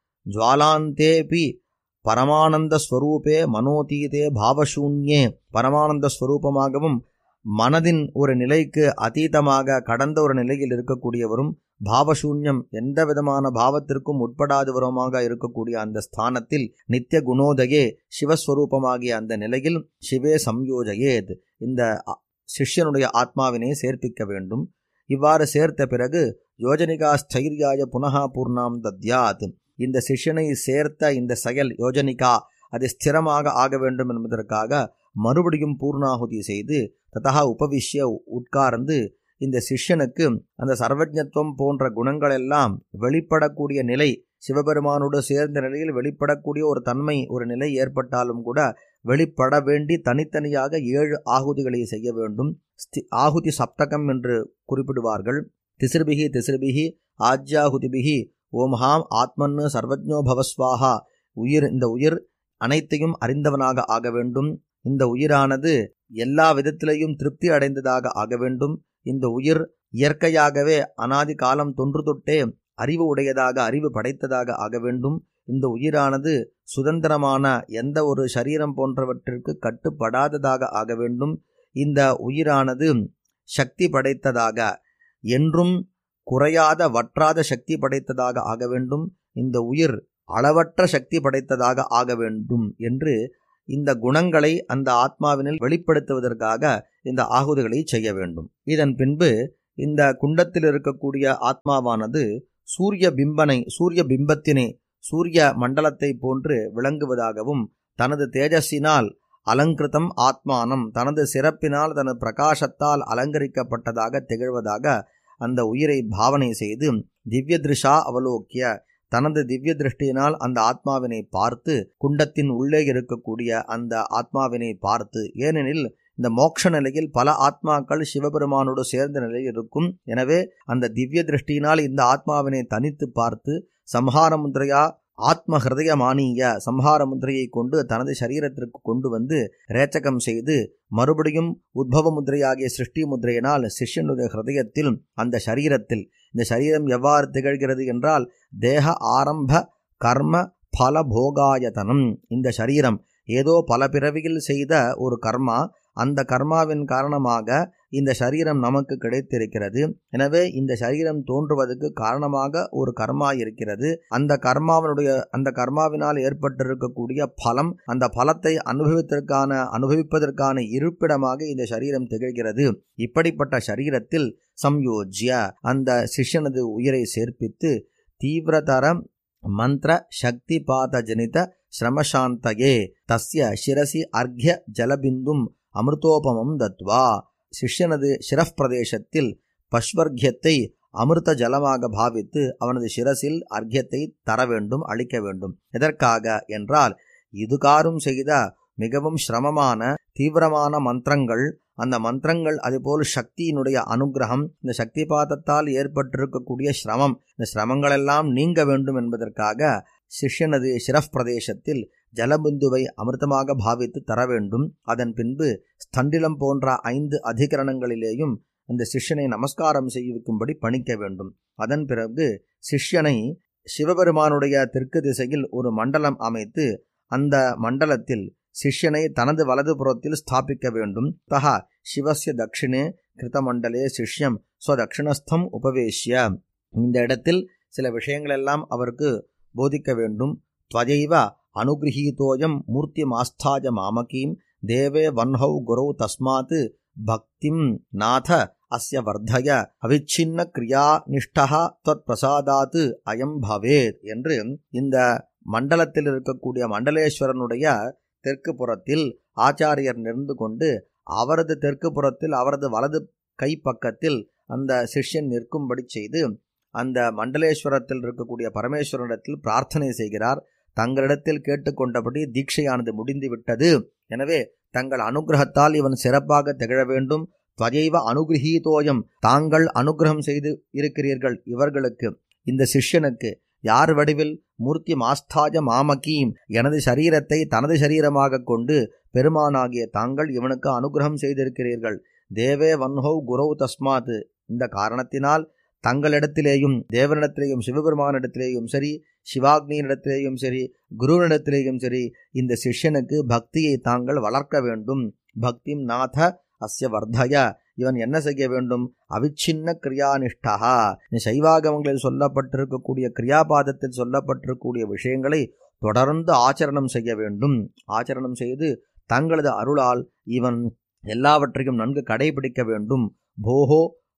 ஜுவாலாந்தேபி பரமானந்த ஸ்வரூபே மனோதீதே பாவசூன்யே, பரமானந்த ஸ்வரூபமாகவும் மனதின் ஒரு நிலைக்கு அதீதமாக கடந்த ஒரு நிலையில் இருக்கக்கூடியவரும், பாவசூன்யம் எந்த விதமான பாவத்திற்கும் உட்படாதவருமாக இருக்கக்கூடிய அந்த ஸ்தானத்தில் நித்திய குணோதயே சிவஸ்வரூபமாகிய அந்த நிலையில் சிவே சம்யோஜயேத், இந்த சிஷ்யனுடைய ஆத்மாவினை சேர்ப்பிக்க வேண்டும். இவ்வாறு சேர்த்த பிறகு யோஜனிகா ஸ்தைர்யாய புனகா பூர்ணாம் தத்யாத், இந்த சிஷ்யனை சேர்த்த இந்த செயல் யோஜனிகா அது ஸ்திரமாக ஆக வேண்டும் என்பதற்காக மறுபடியும் பூர்ணாகுதி செய்து ததா உபவிஷ்ய உட்கார்ந்து இந்த சிஷ்யனுக்கு அந்த சர்வஜத்துவம் போன்ற குணங்கள் எல்லாம் வெளிப்படக்கூடிய நிலை, சிவபெருமானோடு சேர்ந்த நிலையில் வெளிப்படக்கூடிய ஒரு தன்மை ஒரு நிலை ஏற்பட்டாலும் கூட வெளிப்பட வேண்டி தனித்தனியாக 7 ஆகுதிகளை செய்ய வேண்டும். ஆகுதி சப்தகம் என்று குறிப்பிடுவார்கள். திசிர்பிகி ஆஜ்யாகுதிபிகி ஓம்ஹாம் ஆத்மன்னு சர்வஜ்ஞோ பவஸ்வாஹா, இந்த உயிர் அனைத்தையும் அறிந்தவனாக ஆக வேண்டும். இந்த உயிரானது எல்லா விதத்திலையும் திருப்தி அடைந்ததாக ஆக வேண்டும். இந்த உயிர் இயற்கையாகவே அனாதி காலம் தொன்று தொட்டே அறிவு உடையதாக அறிவு படைத்ததாக ஆக வேண்டும். இந்த உயிரானது சுதந்திரமான எந்த ஒரு சரீரம் போன்றவற்றிற்கு கட்டுப்படாததாக ஆக வேண்டும். இந்த உயிரானது சக்தி படைத்ததாக, என்றும் குறையாத வற்றாத சக்தி படைத்ததாக ஆக வேண்டும். இந்த உயிர் அளவற்ற சக்தி படைத்ததாக ஆக வேண்டும் என்று இந்த குணங்களை அந்த ஆத்மாவினில் வெளிப்படுத்துவதற்காக இந்த ஆகுதிகளை செய்ய வேண்டும். இதன் பின்பு இந்த குண்டத்தில் இருக்கக்கூடிய ஆத்மாவானது சூரிய பிம்பத்தினை சூரிய மண்டலத்தை போன்று விளங்குவதாகவும் தனது தேஜஸினால் அலங்கிருதம் ஆத்மானம் தனது சிறப்பினால் தனது பிரகாசத்தால் அலங்கரிக்கப்பட்டதாக திகழ்வதாக அந்த உயிரை பாவனை செய்து திவ்ய திருஷா அவலோக்கிய தனது திவ்ய திருஷ்டியினால் அந்த ஆத்மாவினை பார்த்து குண்டத்தின் உள்ளே இருக்கக்கூடிய அந்த ஆத்மாவினை பார்த்து, ஏனெனில் இந்த மோட்ச நிலையில் பல ஆத்மாக்கள் சிவபெருமானோடு சேர்ந்த நிலையில் இருக்கும். எனவே அந்த திவ்ய திருஷ்டியினால் இந்த ஆத்மாவினை தனித்து பார்த்து சம்ஹார முத்ரையா ஆத்ம ஹிருதயமானிய சம்ஹார முத்திரையை கொண்டு தனது சரீரத்திற்கு கொண்டு வந்து ரேச்சகம் செய்து மறுபடியும் உத்பவ முத்திரையாகிய சிருஷ்டி முத்திரையினால் சிஷ்யனுடைய ஹிருதயத்தில் அந்த சரீரத்தில் இந்த சரீரம் எவ்வாறு திகழ்கிறது என்றால் தேக ஆரம்ப கர்ம பல போகாயதனம். இந்த சரீரம் ஏதோ பல பிறவியில் செய்த ஒரு கர்மா, அந்த கர்மாவின் காரணமாக இந்த சரீரம் நமக்கு கிடைத்திருக்கிறது. எனவே இந்த சரீரம் தோன்றுவதற்கு காரணமாக ஒரு கர்மா இருக்கிறது. அந்த கர்மாவினால் ஏற்பட்டிருக்கக்கூடிய பலம், அந்த பலத்தை அனுபவிப்பதற்கான இருப்பிடமாக இந்த சரீரம் திகழ்கிறது. இப்படிப்பட்ட சரீரத்தில் சம்யோஜ்ய அந்த சிஷ்யனது உயிரை சேர்ப்பித்து தீவிரதர மந்திர சக்தி பாத ஜனித ஸ்ரமசாந்தயே தஸ்ய சிரசி அர்க்ய ஜலபிந்தும் அமிர்தோபமம் தத்வா சிஷ்யனது சிரஃப் பிரதேசத்தில் பஷ்வர்க்கியத்தை அமிர்த ஜலமாக பாவித்து அவனது சிரசில் அர்க்கியத்தை தர வேண்டும், அளிக்க வேண்டும். எதற்காக என்றால் இதுகாரும் செய்த மிகவும் சிரமமான தீவிரமான மந்திரங்கள், அந்த மந்திரங்கள் அதுபோல் சக்தியினுடைய அனுகிரகம், இந்த சக்தி பாதத்தால் ஏற்பட்டிருக்கக்கூடிய சிரமம், இந்த சிரமங்களெல்லாம் நீங்க வேண்டும் என்பதற்காக சிஷ்யனது சிரஃப் பிரதேசத்தில் ஜலபிந்துவை அமிர்தமாக பாவித்து தர வேண்டும். அதன் பின்பு ஸ்தண்டிலம் போன்ற 5 அதிகரணங்களிலேயும் அந்த சிஷ்யனை நமஸ்காரம் செய்விக்கும்படி பணிக்க வேண்டும். அதன் பிறகு சிஷ்யனை சிவபெருமானுடைய தெற்கு திசையில் ஒரு மண்டலம் அமைத்து அந்த மண்டலத்தில் சிஷ்யனை தனது வலது புறத்தில் ஸ்தாபிக்க வேண்டும். தஹா சிவஸ்ய தட்சிணே கிருதமண்டலே சிஷ்யம் ஸ்வதட்சிணஸ்தம் உபவேஷ்ய. இந்த இடத்தில் சில விஷயங்களெல்லாம் அவருக்கு போதிக்க வேண்டும். த்வதைவ அனுகிரகீதோயம் மூர்த்தி மாஸ்தாஜ மாமகீம் தேவே வன்ஹௌ குரௌ தஸ்மாத் பக்திம் நாத அஸ்ய வர்தய அவிச்சின்ன கிரியா நிஷ்டா தத் பிரசாதாத் அயம் பவேத் என்று இந்த மண்டலத்தில் இருக்கக்கூடிய மண்டலேஸ்வரனுடைய தெற்கு புறத்தில் ஆச்சாரியர் நின்று கொண்டு அவரது தெற்கு புறத்தில் அவரது வலது கை பக்கத்தில் அந்த சிஷ்யன் நிற்கும்படி செய்து அந்த மண்டலேஸ்வரத்தில் இருக்கக்கூடிய பரமேஸ்வரனிடத்தில் பிரார்த்தனை செய்கிறார். தங்களிடத்தில் கேட்டுக்கொண்டபடி தீட்சையானது முடிந்துவிட்டது. எனவே தங்கள் அனுகிரகத்தால் இவன் சிறப்பாக திகழ வேண்டும். த்வதைவ அனுகிரகீதோயம் தாங்கள் அனுகிரகம் செய்து இருக்கிறீர்கள் இவர்களுக்கு, இந்த சிஷ்யனுக்கு. யார் வடிவில்? மூர்த்தி மாஸ்தாஜ மாமகீம் எனது சரீரத்தை தனது சரீரமாக கொண்டு பெருமானாகிய தாங்கள் இவனுக்கு அனுகிரகம் செய்திருக்கிறீர்கள். தேவே வன்ஹௌ குரௌ தஸ்மாத் இந்த காரணத்தினால் தங்களிடத்திலேயும் தேவனிடத்திலேயும் சிவபெருமானிடத்திலேயும் சரி, சிவாக்னியிடத்திலேயும் சரி, குருவினிடத்திலேயும் சரி இந்த சிஷ்யனுக்கு பக்தியை தாங்கள் வளர்க்க வேண்டும். பக்திம் நாத அஸ்ய வர்தய இவன் என்ன செய்ய வேண்டும்? அவிச்சின்ன கிரியானிஷ்டா சைவாகமங்களில் சொல்லப்பட்டிருக்கக்கூடிய கிரியாபாதத்தில் சொல்லப்பட்டிருக்கக்கூடிய விஷயங்களை தொடர்ந்து ஆச்சரணம் செய்ய வேண்டும். ஆச்சரணம் செய்து தங்களது அருளால் இவன் எல்லாவற்றையும் நன்கு கடைபிடிக்க வேண்டும். போஹோ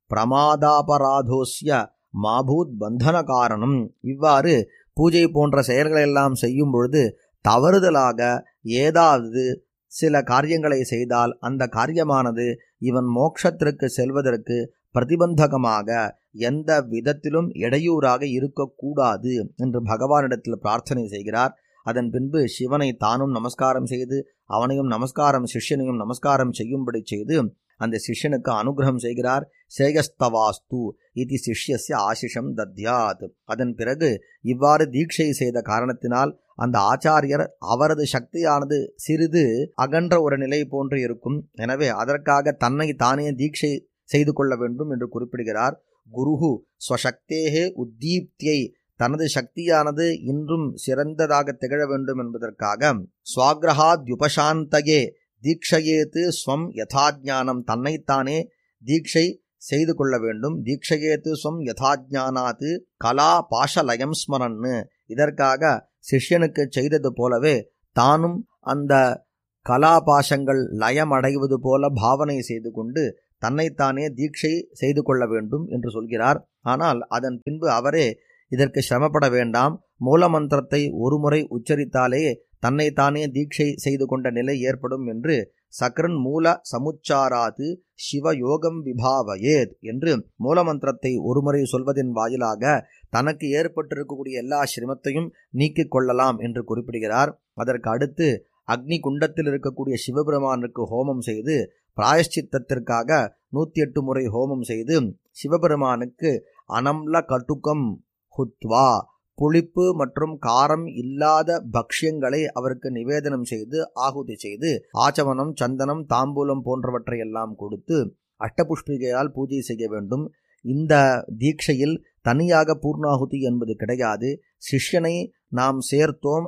பிரமாதாபராதோஸ்ய மாபூத் பந்தன காரணம். இவ்வாறு பூஜை போன்ற செயல்களெல்லாம் செய்யும் பொழுது தவறுதலாக ஏதாவது சில காரியங்களை செய்தால் அந்த காரியமானது இவன் மோட்சத்திற்கு செல்வதற்கு பிரதிபந்தகமாக எந்த விதத்திலும் இடையூறாக இருக்கக்கூடாது என்று பகவானிடத்தில் பிரார்த்தனை செய்கிறார். அதன் பின்பு சிவனை தானும் நமஸ்காரம் செய்து அவனையும் நமஸ்காரம் சிஷ்யனையும் நமஸ்காரம் செய்யும்படி செய்து அந்த சிஷ்யனுக்கு அனுகிரகம் செய்கிறார். சேயஸ்தவாஸ்து இது சிஷ்யஸ்ய ஆசிஷம் தத்யாத். அதன் பிறகு இவ்வாறு தீட்சை செய்த காரணத்தினால் அந்த ஆச்சாரியர் அவரது சக்தியானது சிறிது அகன்ற ஒரு நிலை போன்று இருக்கும். எனவே அதற்காக தன்னை தானே தீட்சை செய்து கொள்ள வேண்டும் என்று குறிப்பிடுகிறார். குருஹு ஸ்வசக்தேஹே உத்தீப்தியை தனது சக்தியானது இன்றும் சிறந்ததாக திகழ வேண்டும் என்பதற்காக ஸ்வாக்ரஹாத்யுபசாந்தயே தீட்சையேத்து ஸ்வம் யதாஜ்ஞானம் தன்னைத்தானே தீட்சை செய்து கொள்ள வேண்டும். தீட்சையேத்து ஸ்வம் யதாஜ்ஞானாத்து கலா பாஷலயம் ஸ்மரன்னு இதற்காக சிஷ்யனுக்கு செய்தது போலவே தானும் அந்த கலாபாசங்கள் லயமடைவது போல பாவனை செய்து கொண்டு தன்னைத்தானே தீட்சை செய்து கொள்ள வேண்டும் என்று சொல்கிறார். ஆனால் அதன் பின்பு அவரே இதற்கு சிரமப்பட வேண்டாம், மூலமந்திரத்தை ஒருமுறை உச்சரித்தாலே தன்னைத்தானே தீட்சை செய்து கொண்ட நிலை ஏற்படும் என்று சக்ரன் மூல சமுச்சாராது சிவயோகம் விபாவயேத் என்று மூலமந்திரத்தை ஒருமுறை சொல்வதன் வாயிலாக தனக்கு ஏற்பட்டிருக்கக்கூடிய எல்லா சிரமத்தையும் நீக்கிக் கொள்ளலாம் என்று குறிப்பிடுகிறார். அதற்கு அடுத்து அக்னி குண்டத்தில் இருக்கக்கூடிய சிவபெருமானுக்கு ஹோமம் செய்து பிராயஷ்சித்தத்திற்காக 108 முறை ஹோமம் செய்து சிவபெருமானுக்கு அனம்ல கட்டுக்கம் ஹுத்வா புளிப்பு மற்றும் காரம் இல்லாத பக்ஷ்யங்களை அவருக்கு நிவேதனம் செய்து ஆகுதி செய்து ஆச்சமனம், சந்தனம், தாம்பூலம் போன்றவற்றை எல்லாம் கொடுத்து அஷ்டபுஷ்பிகையால் பூஜை செய்ய வேண்டும். இந்த தீட்சையில் தனியாக பூர்ணாகுதி என்பது கிடையாது. சிஷ்யனை நாம் சேர்த்தோம்,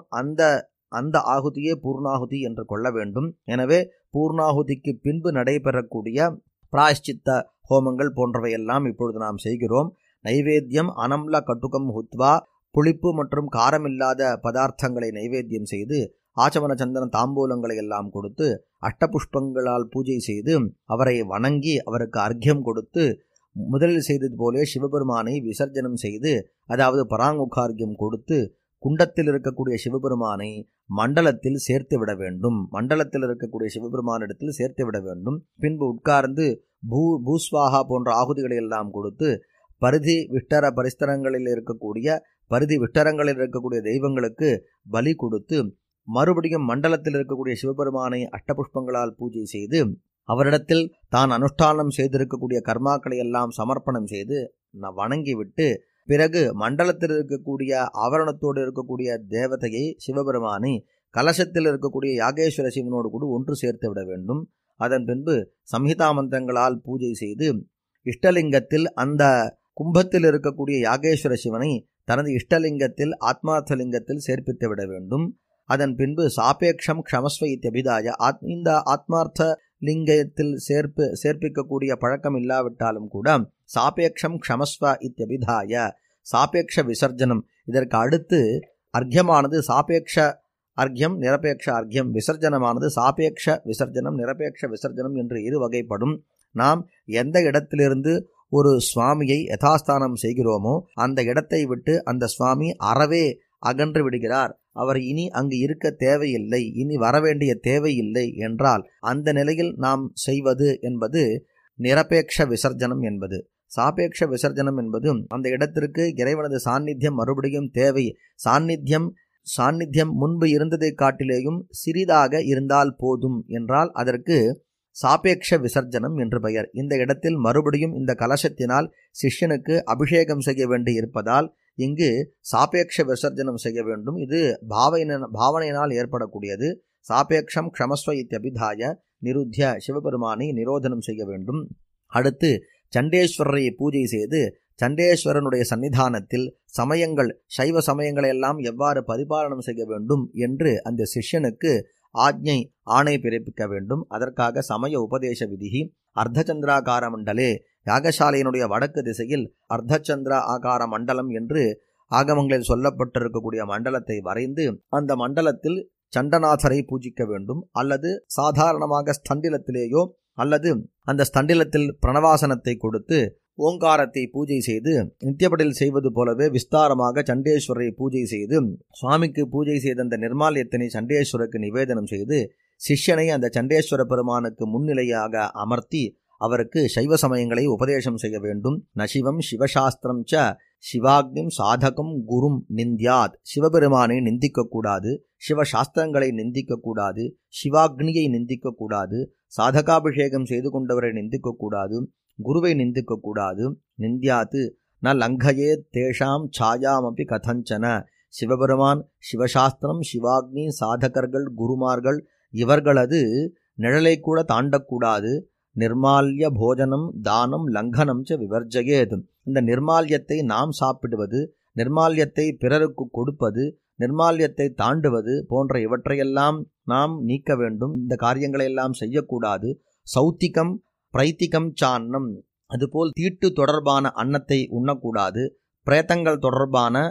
அந்த ஆகுதியே பூர்ணாகுதி என்று கொள்ள வேண்டும். எனவே பூர்ணாகுதிக்கு பின்பு நடைபெறக்கூடிய பிராயஷ்சித்த ஹோமங்கள் போன்றவையெல்லாம் இப்பொழுது நாம் செய்கிறோம். நைவேத்தியம் அனம்ல கட்டுக்கம் ஹுத்வா புளிப்பு மற்றும் காரமில்லாத பதார்த்தங்களை நைவேத்தியம் செய்து ஆச்சமன சந்தன தாம்பூலங்களை எல்லாம் கொடுத்து அஷ்டபுஷ்பங்களால் பூஜை செய்து அவரை வணங்கி அவருக்கு அர்க்கியம் கொடுத்து முதலில் செய்தது போலே சிவபெருமானை விசர்ஜனம் செய்து, அதாவது பராங்குகார்க்கியம் கொடுத்து குண்டத்தில் இருக்கக்கூடிய சிவபெருமானை மண்டலத்தில் சேர்த்து விட வேண்டும். மண்டலத்தில் இருக்கக்கூடிய சிவபெருமானிடத்தில் சேர்த்து விட வேண்டும். பின்பு உட்கார்ந்து பூஸ்வாகா போன்ற ஆகுதிகளை எல்லாம் கொடுத்து பரிதி விஷ்டர பரிஸ்தரங்களில் இருக்கக்கூடிய பரிதி விஷ்டரங்களில் இருக்கக்கூடிய தெய்வங்களுக்கு பலி கொடுத்து மறுபடியும் மண்டலத்தில் இருக்கக்கூடிய சிவபெருமானை அஷ்டபுஷ்பங்களால் பூஜை செய்து அவரிடத்தில் தான் அனுஷ்டானம் செய்திருக்கக்கூடிய கர்மாக்களை எல்லாம் சமர்ப்பணம் செய்து வணங்கிவிட்டு பிறகு மண்டலத்தில் இருக்கக்கூடிய ஆவரணத்தோடு இருக்கக்கூடிய தேவதையை சிவபெருமானை கலசத்தில் இருக்கக்கூடிய யாகேஸ்வர சிவனோடு கூட ஒன்று சேர்த்து விட வேண்டும். அதன் பின்பு சம்ஹிதா மந்திரங்களால் பூஜை செய்து இஷ்டலிங்கத்தில் அந்த கும்பத்தில் இருக்கக்கூடிய யாகேஸ்வர சிவனை தனது இஷ்டலிங்கத்தில் ஆத்மார்த்தலிங்கத்தில் சேர்ப்பித்து விட வேண்டும். அதன் பின்பு சாபேக்ஷம் க்ஷமஸ்வ இத்தியபிதாய இந்த ஆத்மார்த்த லிங்கத்தில் சேர்ப்பிக்கக்கூடிய பழக்கம் இல்லாவிட்டாலும் கூட சாபேக்ஷம் க்ஷமஸ்வ இத்தியபிதாய சாபேக்ஷ விசர்ஜனம், இதற்கு அடுத்து அர்க்கியமானது சாபேக்ஷ அர்க்கியம் நிரபேக்ஷ அர்க்கியம், விசர்ஜனமானது சாபேக்ஷ விசர்ஜனம் நிரபேக்ஷ விசர்ஜனம் என்று இரு வகைப்படும். நாம் எந்த இடத்திலிருந்து ஒரு சுவாமியை யதாஸ்தானம் செய்கிறோமோ அந்த இடத்தை விட்டு அந்த சுவாமி அறவே அகன்று விடுகிறார், அவர் இனி அங்கு இருக்க தேவையில்லை, இனி வரவேண்டிய தேவையில்லை என்றால் அந்த நிலையில் நாம் செய்வது என்பது நிரபேக்ஷ விசர்ஜனம் என்பது. சாபேக்ஷ விசர்ஜனம் என்பது அந்த இடத்திற்கு இறைவனது சாநித்தியம் மறுபடியும் தேவை, சாநித்தியம் முன்பு இருந்ததை காட்டிலேயும் சிறிதாக இருந்தால் போதும் என்றால் அதற்கு சாபேக்ஷ விசர்ஜனம் என்று பெயர். இந்த இடத்தில் மறுபடியும் இந்த கலசத்தினால் சிஷ்யனுக்கு அபிஷேகம் செய்ய வேண்டி இருப்பதால் இங்கு சாபேக்ஷ விசர்ஜனம் செய்ய வேண்டும். இது பாவனையினால் ஏற்படக்கூடியது. சாபேக்ஷம் க்ஷமஸ்வ இத்யபிதாய நிருத்திய சிவபெருமானை நிரோதனம் செய்ய வேண்டும். அடுத்து சண்டேஸ்வரரை பூஜை செய்து சண்டேஸ்வரனுடைய சன்னிதானத்தில் சமயங்கள் சைவ சமயங்களை எல்லாம் எவ்வாறு பரிபாலனம் செய்ய வேண்டும் என்று அந்த சிஷ்யனுக்கு ஆணை பிறப்பிக்க வேண்டும். அதற்காக சமய உபதேச விதிகி அர்த்தச்சந்திராகார மண்டலே, யாகசாலையினுடைய வடக்கு திசையில் அர்த்தச்சந்திர ஆகார மண்டலம் என்று ஆகமங்களில் சொல்லப்பட்டிருக்கக்கூடிய மண்டலத்தை வரைந்து அந்த மண்டலத்தில் சண்டநாதரை பூஜிக்க வேண்டும். அல்லது சாதாரணமாக ஸ்தண்டிலத்திலேயோ அல்லது அந்த ஸ்தண்டிலத்தில் பிரணவாசனத்தை கொடுத்து ஓங்காரத்தை பூஜை செய்து நித்தியப்படியில் செய்வது போலவே விஸ்தாரமாக சண்டேஸ்வரரை பூஜை செய்து சுவாமிக்கு பூஜை செய்த அந்த நிர்மால்யத்தினை சண்டேஸ்வரருக்கு நிவேதனம் செய்து சிஷ்யனை அந்த சண்டேஸ்வர பெருமானுக்கு முன்னிலையாக அமர்த்தி அவருக்கு சைவ சமயங்களை உபதேசம் செய்ய வேண்டும். நசிவம் சிவசாஸ்திரம் ச சிவாக்னிம் சாதகம் குரும் நிந்தியாத், சிவபெருமானை நிந்திக்கக்கூடாது, சிவசாஸ்திரங்களை நிந்திக்கக்கூடாது, சிவாக்னியை நிந்திக்கக்கூடாது, சாதகாபிஷேகம் செய்து கொண்டவரை நிந்திக்கக்கூடாது, குருவை நிந்திக்கக்கூடாது. நிந்தியாத்து ந லங்கயே தேஷாம் சாயாமப்பி கதஞ்சன, சிவபெருமான் சிவசாஸ்திரம் சிவாக்னி சாதகர்கள் குருமார்கள் இவர்களது நிழலை கூட தாண்டக்கூடாது. நிர்மால்ய போஜனம் தானம் லங்கனம் ச விவர்ஜயேத், இந்த நிர்மால்யத்தை நாம் சாப்பிடுவது, நிர்மால்யத்தை பிறருக்கு கொடுப்பது, நிர்மால்யத்தை தாண்டுவது போன்ற இவற்றையெல்லாம் நாம் நீக்க வேண்டும். இந்த காரியங்களை எல்லாம் செய்யக்கூடாது. சௌத்திகம் பிரைத்திகம் சான்னம், அதுபோல் தீட்டு தொடர்பான அன்னத்தை உண்ணக்கூடாது. பிரேத்தங்கள் தொடர்பான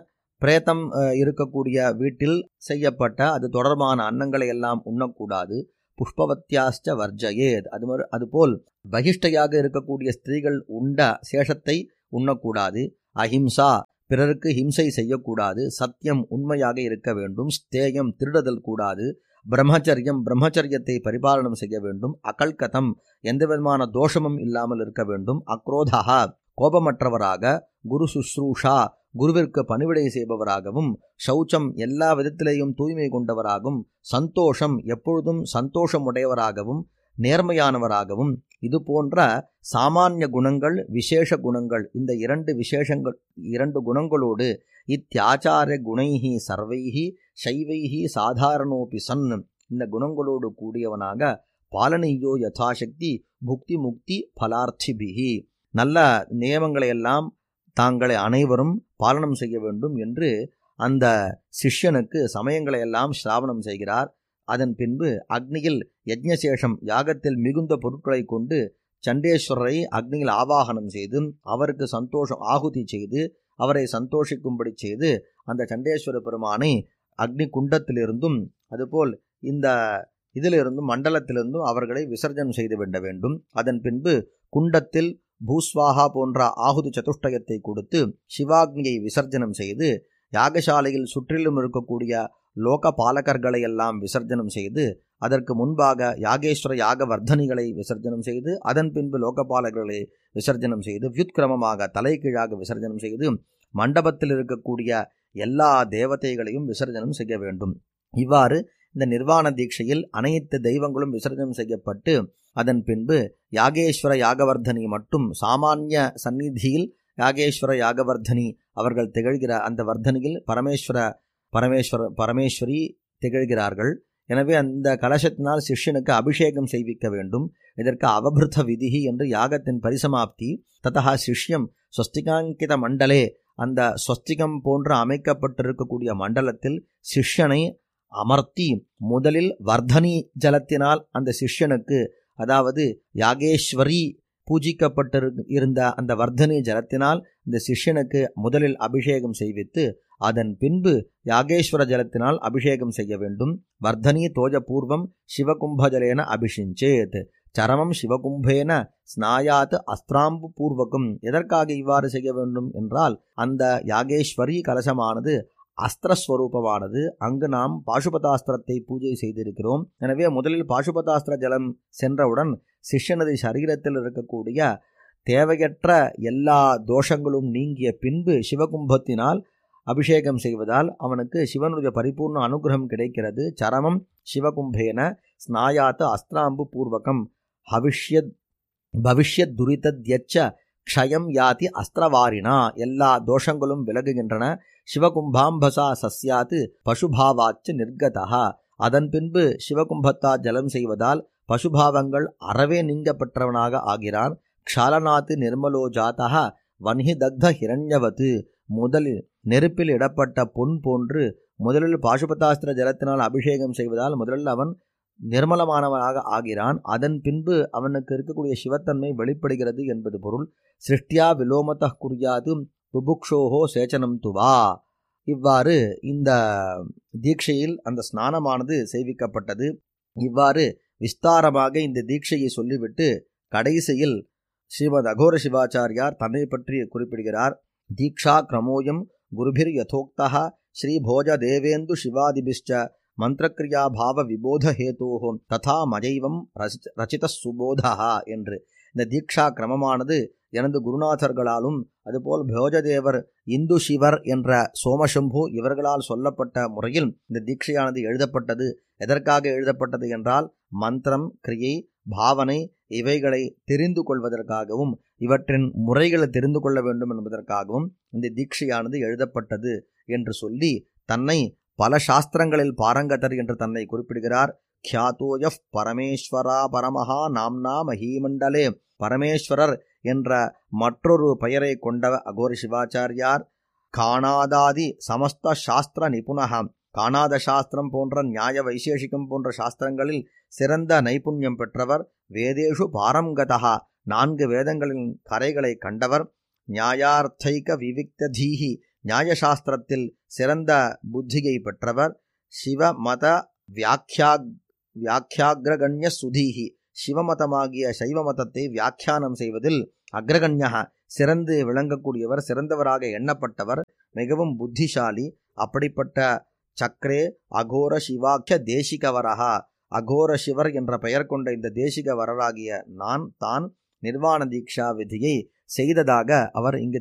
பிரேதம் இருக்கக்கூடிய வீட்டில் செய்யப்பட்ட அது தொடர்பான அன்னங்களை எல்லாம் உண்ணக்கூடாது. புஷ்பவத்தியாஸ்ச வர்ஜயேத். அதுபோல் பகிஷ்டையாக இருக்கக்கூடிய ஸ்திரீகள் உண்ட சேஷத்தை உண்ணக்கூடாது. அஹிம்சா, பிறருக்கு ஹிம்சை செய்யக்கூடாது. சத்தியம், உண்மையாக இருக்க வேண்டும். ஸ்தேயம், திருடுதல் கூடாது. பிரம்மச்சரியம், பிரம்மச்சரியத்தை பரிபாலனம் செய்ய வேண்டும். அகல்கதம், எந்த விதமான தோஷமும் இல்லாமல் இருக்க வேண்டும். அக்ரோதா, கோபமற்றவராக. குரு சுஸ்ரூஷா, குருவிற்கு பணிவிடை செய்பவராகவும். சௌச்சம், எல்லா விதத்திலேயும் தூய்மை கொண்டவராகவும். சந்தோஷம், எப்பொழுதும் சந்தோஷமுடையவராகவும் நேர்மையானவராகவும். இது போன்ற சாமானிய குணங்கள், விசேஷ குணங்கள், இந்த இரண்டு குணங்களோடு இத்தியாச்சார குணைஹி சர்வைஹி சைவைஹி சாதாரணோபி சன், இந்த குணங்களோடு கூடியவனாக பாலனியோ யதாசக்தி புக்தி முக்தி பலார்த்திபிஹி, நல்ல நியமங்களை எல்லாம் தாங்களை அனைவரும் பாலனம் செய்ய வேண்டும் என்று அந்த சிஷ்யனுக்கு சமயங்களை எல்லாம் ஸ்ராவணம் செய்கிறார். அதன் பின்பு அக்னியில் யஜ்ஞசேஷம், யாகத்தில் மிகுந்த பொருட்களை கொண்டு சண்டேஸ்வரரை அக்னியில் ஆவாகனம் செய்து அவருக்கு ஆகுதி செய்து அவரை சந்தோஷிக்கும்படி செய்து அந்த சண்டேஸ்வர பெருமானை அக்னி குண்டத்திலிருந்தும் அதுபோல் இந்த இதிலிருந்தும் மண்டலத்திலிருந்தும் அவர்களை விசர்ஜனம் செய்து விட வேண்டும். அதன் பின்பு குண்டத்தில் பூஸ்வாகா போன்ற ஆகுதி சதுஷ்டயத்தை கொடுத்து சிவாக்னியை விசர்ஜனம் செய்து யாகசாலையில் சுற்றிலும் இருக்கக்கூடிய லோக பாலகர்களை எல்லாம் விசர்ஜனம் செய்து அதற்கு முன்பாக யாகேஸ்வர யாகவர்தனிகளை விசர்ஜனம் செய்து அதன் பின்பு லோகபாலகர்களை விசர்ஜனம் செய்து வியுத்கிரமமாக தலைகீழாக விசர்ஜனம் செய்து மண்டபத்தில் இருக்கக்கூடிய எல்லா தேவதைகளையும் விசர்ஜனம் செய்ய வேண்டும். இவ்வாறு இந்த நிர்வாண தீட்சையில் அனைத்து தெய்வங்களும் விசர்ஜனம் செய்யப்பட்டு அதன் பின்பு யாகேஸ்வர யாகவர்தனி மட்டும் சாமானிய சந்நிதியில் யாகேஸ்வர யாகவர்தனி அவர்கள் திகழ்கிற அந்த வர்தனியில் பரமேஸ்வரி திகழ்கிறார்கள். எனவே அந்த கலசத்தினால் சிஷ்யனுக்கு அபிஷேகம் செய்விக்க வேண்டும். இதற்கு அவபிருத்த விதிகி என்று யாகத்தின் பரிசமாப்தி. ததா சிஷ்யம் ஸ்வஸ்திகாங்கித மண்டலே, அந்த ஸ்வஸ்திகம் போன்று அமைக்கப்பட்டிருக்கக்கூடிய மண்டலத்தில் சிஷ்யனை அமர்த்தி முதலில் வர்தனி ஜலத்தினால் அந்த சிஷ்யனுக்கு, அதாவது யாகேஸ்வரி பூஜிக்கப்பட்டிருந்த அந்த வர்தனி ஜலத்தினால் இந்த சிஷ்யனுக்கு முதலில் அபிஷேகம் செய்வித்து அதன் பின்பு யாகேஸ்வர ஜலத்தினால் அபிஷேகம் செய்ய வேண்டும். வர்தனி தோஜ பூர்வம் சிவகும்பஜலேன அபிஷிஞ்சேத், சரமம் சிவகும்பேன ஸ்நாயாத் அஸ்திராம்பு பூர்வகம். எதற்காக இவ்வாறு செய்ய வேண்டும் என்றால் அந்த யாகேஸ்வரி கலசமானது அஸ்திரஸ்வரூபமானது. அங்கு நாம் பாசுபதாஸ்திரத்தை பூஜை செய்திருக்கிறோம். எனவே முதலில் பாசுபதாஸ்திர ஜலம் சென்றவுடன் சிஷ்யனது சரீரத்தில் இருக்கக்கூடிய தேவையற்ற எல்லா தோஷங்களும் நீங்கிய பின்பு சிவகும்பத்தினால் அபிஷேகம் செய்வதால் அவனுக்கு சிவனுடைய பரிபூர்ண அனுகிரகம் கிடைக்கிறது. சரமம் சிவகும்பேன ஸ்நாயாத் அஸ்திராம்பு பூர்வகம் பவிஷ்யத் துரிதத்யச்ச க்ஷயம் யாதி அஸ்திரவாரினா. எல்லா தோஷங்களும் விலகுகின்றன. சிவகும்பாம்பசா சஸ்யாத் பசுபாவாச்சு நிர்கதா. அதன் பின்பு சிவகும்பத்தா ஜலம் செய்வதால் பசுபாவங்கள் அறவே நீங்கப்பட்டவனாக ஆகிறான். க்ஷாலநாத் நிர்மலோ ஜாதா வன்ஹி தக்த ஹிரண்யவத். முதலில் நெருப்பில் இடப்பட்ட பொன் போன்று முதலில் பாசுபதாஸ்திர ஜலத்தினால் அபிஷேகம் செய்வதால் முதலில் அவன் நிர்மலமானவனாக ஆகிறான். அதன் பின்பு அவனுக்கு இருக்கக்கூடிய சிவத்தன்மை வெளிப்படுகிறது என்பது பொருள். சிருஷ்டியா விலோமத குறியாது புபுக்ஷோஹோ சேச்சனம் துவா. இவ்வாறு இந்த தீட்சையில் அந்த ஸ்நானமானது செய்விக்கப்பட்டது. இவ்வாறு விஸ்தாரமாக இந்த தீட்சையை சொல்லிவிட்டு கடைசியில் ஸ்ரீமத் அகோர சிவாச்சாரியார் தன்னை பற்றி குறிப்பிடுகிறார். தீக்ஷா கிரமோயம் குருபிர் யதோக்தா ஸ்ரீ போஜ தேவேந்து சிவாதிபிஷ்ச மந்திரக்ரியா பாவ விபோத ஹேதோஹோ ததா மஜைவம் ரச்சித சுபோதா என்று. இந்த தீக்ஷா கிரமமானது எனது குருநாதர்களாலும் அதுபோல் போஜதேவர் இந்து சிவர் என்ற சோமசம்பு இவர்களால் சொல்லப்பட்ட முறையில் இந்த தீட்சையானது எழுதப்பட்டது. எதற்காக எழுதப்பட்டது என்றால் மந்திரம், கிரியை, பாவனை இவைகளை தெரிந்து கொள்வதற்காகவும் இவற்றின் முறைகளை தெரிந்து கொள்ள வேண்டும் என்பதற்காகவும் இந்த தீட்சையானது எழுதப்பட்டது என்று சொல்லி தன்னை பல சாஸ்திரங்களில் பாரங்கதர் என்று தன்னை குறிப்பிடுகிறார். க்யாதோயஃப் பரமேஸ்வரா பரமஹா நாம்னா மஹீமண்டலே. பரமேஸ்வரர் என்ற மற்றொரு பெயரை கொண்ட அகோர சிவாச்சாரியார் காணாதாதி சமஸ்த சாஸ்திர நிபுணகம். காணாத சாஸ்திரம் போன்ற நியாய வைசேஷிகம் போன்ற சாஸ்திரங்களில் சிறந்த நைபுண்யம் பெற்றவர். வேதேஷு பாரங்கதா, 4 வேதங்களின் கரைகளை கண்டவர். நியாயார்த்தைக விவிக்ததீஹி, நியாயசாஸ்திரத்தில் சிறந்த புத்தியை பெற்றவர். சிவமத வியாக்கியாகிரகண்ய சுதீஹி, சிவமதமாகிய சைவ மதத்தை வியாக்கியானம் செய்வதில் அக்ரகண்யா, சிறந்து விளங்கக்கூடியவர், சிறந்தவராக எண்ணப்பட்டவர், மிகவும் புத்திசாலி. அப்படிப்பட்ட சக்கரே அகோர சிவாக்கிய தேசிகவரஹா, அகோர சிவர் என்ற பெயர் கொண்ட இந்த தேசிக வரராகிய நான் தான் நிர்வாண தீக்ஷா விதியை செய்ததாக அவர் இங்கு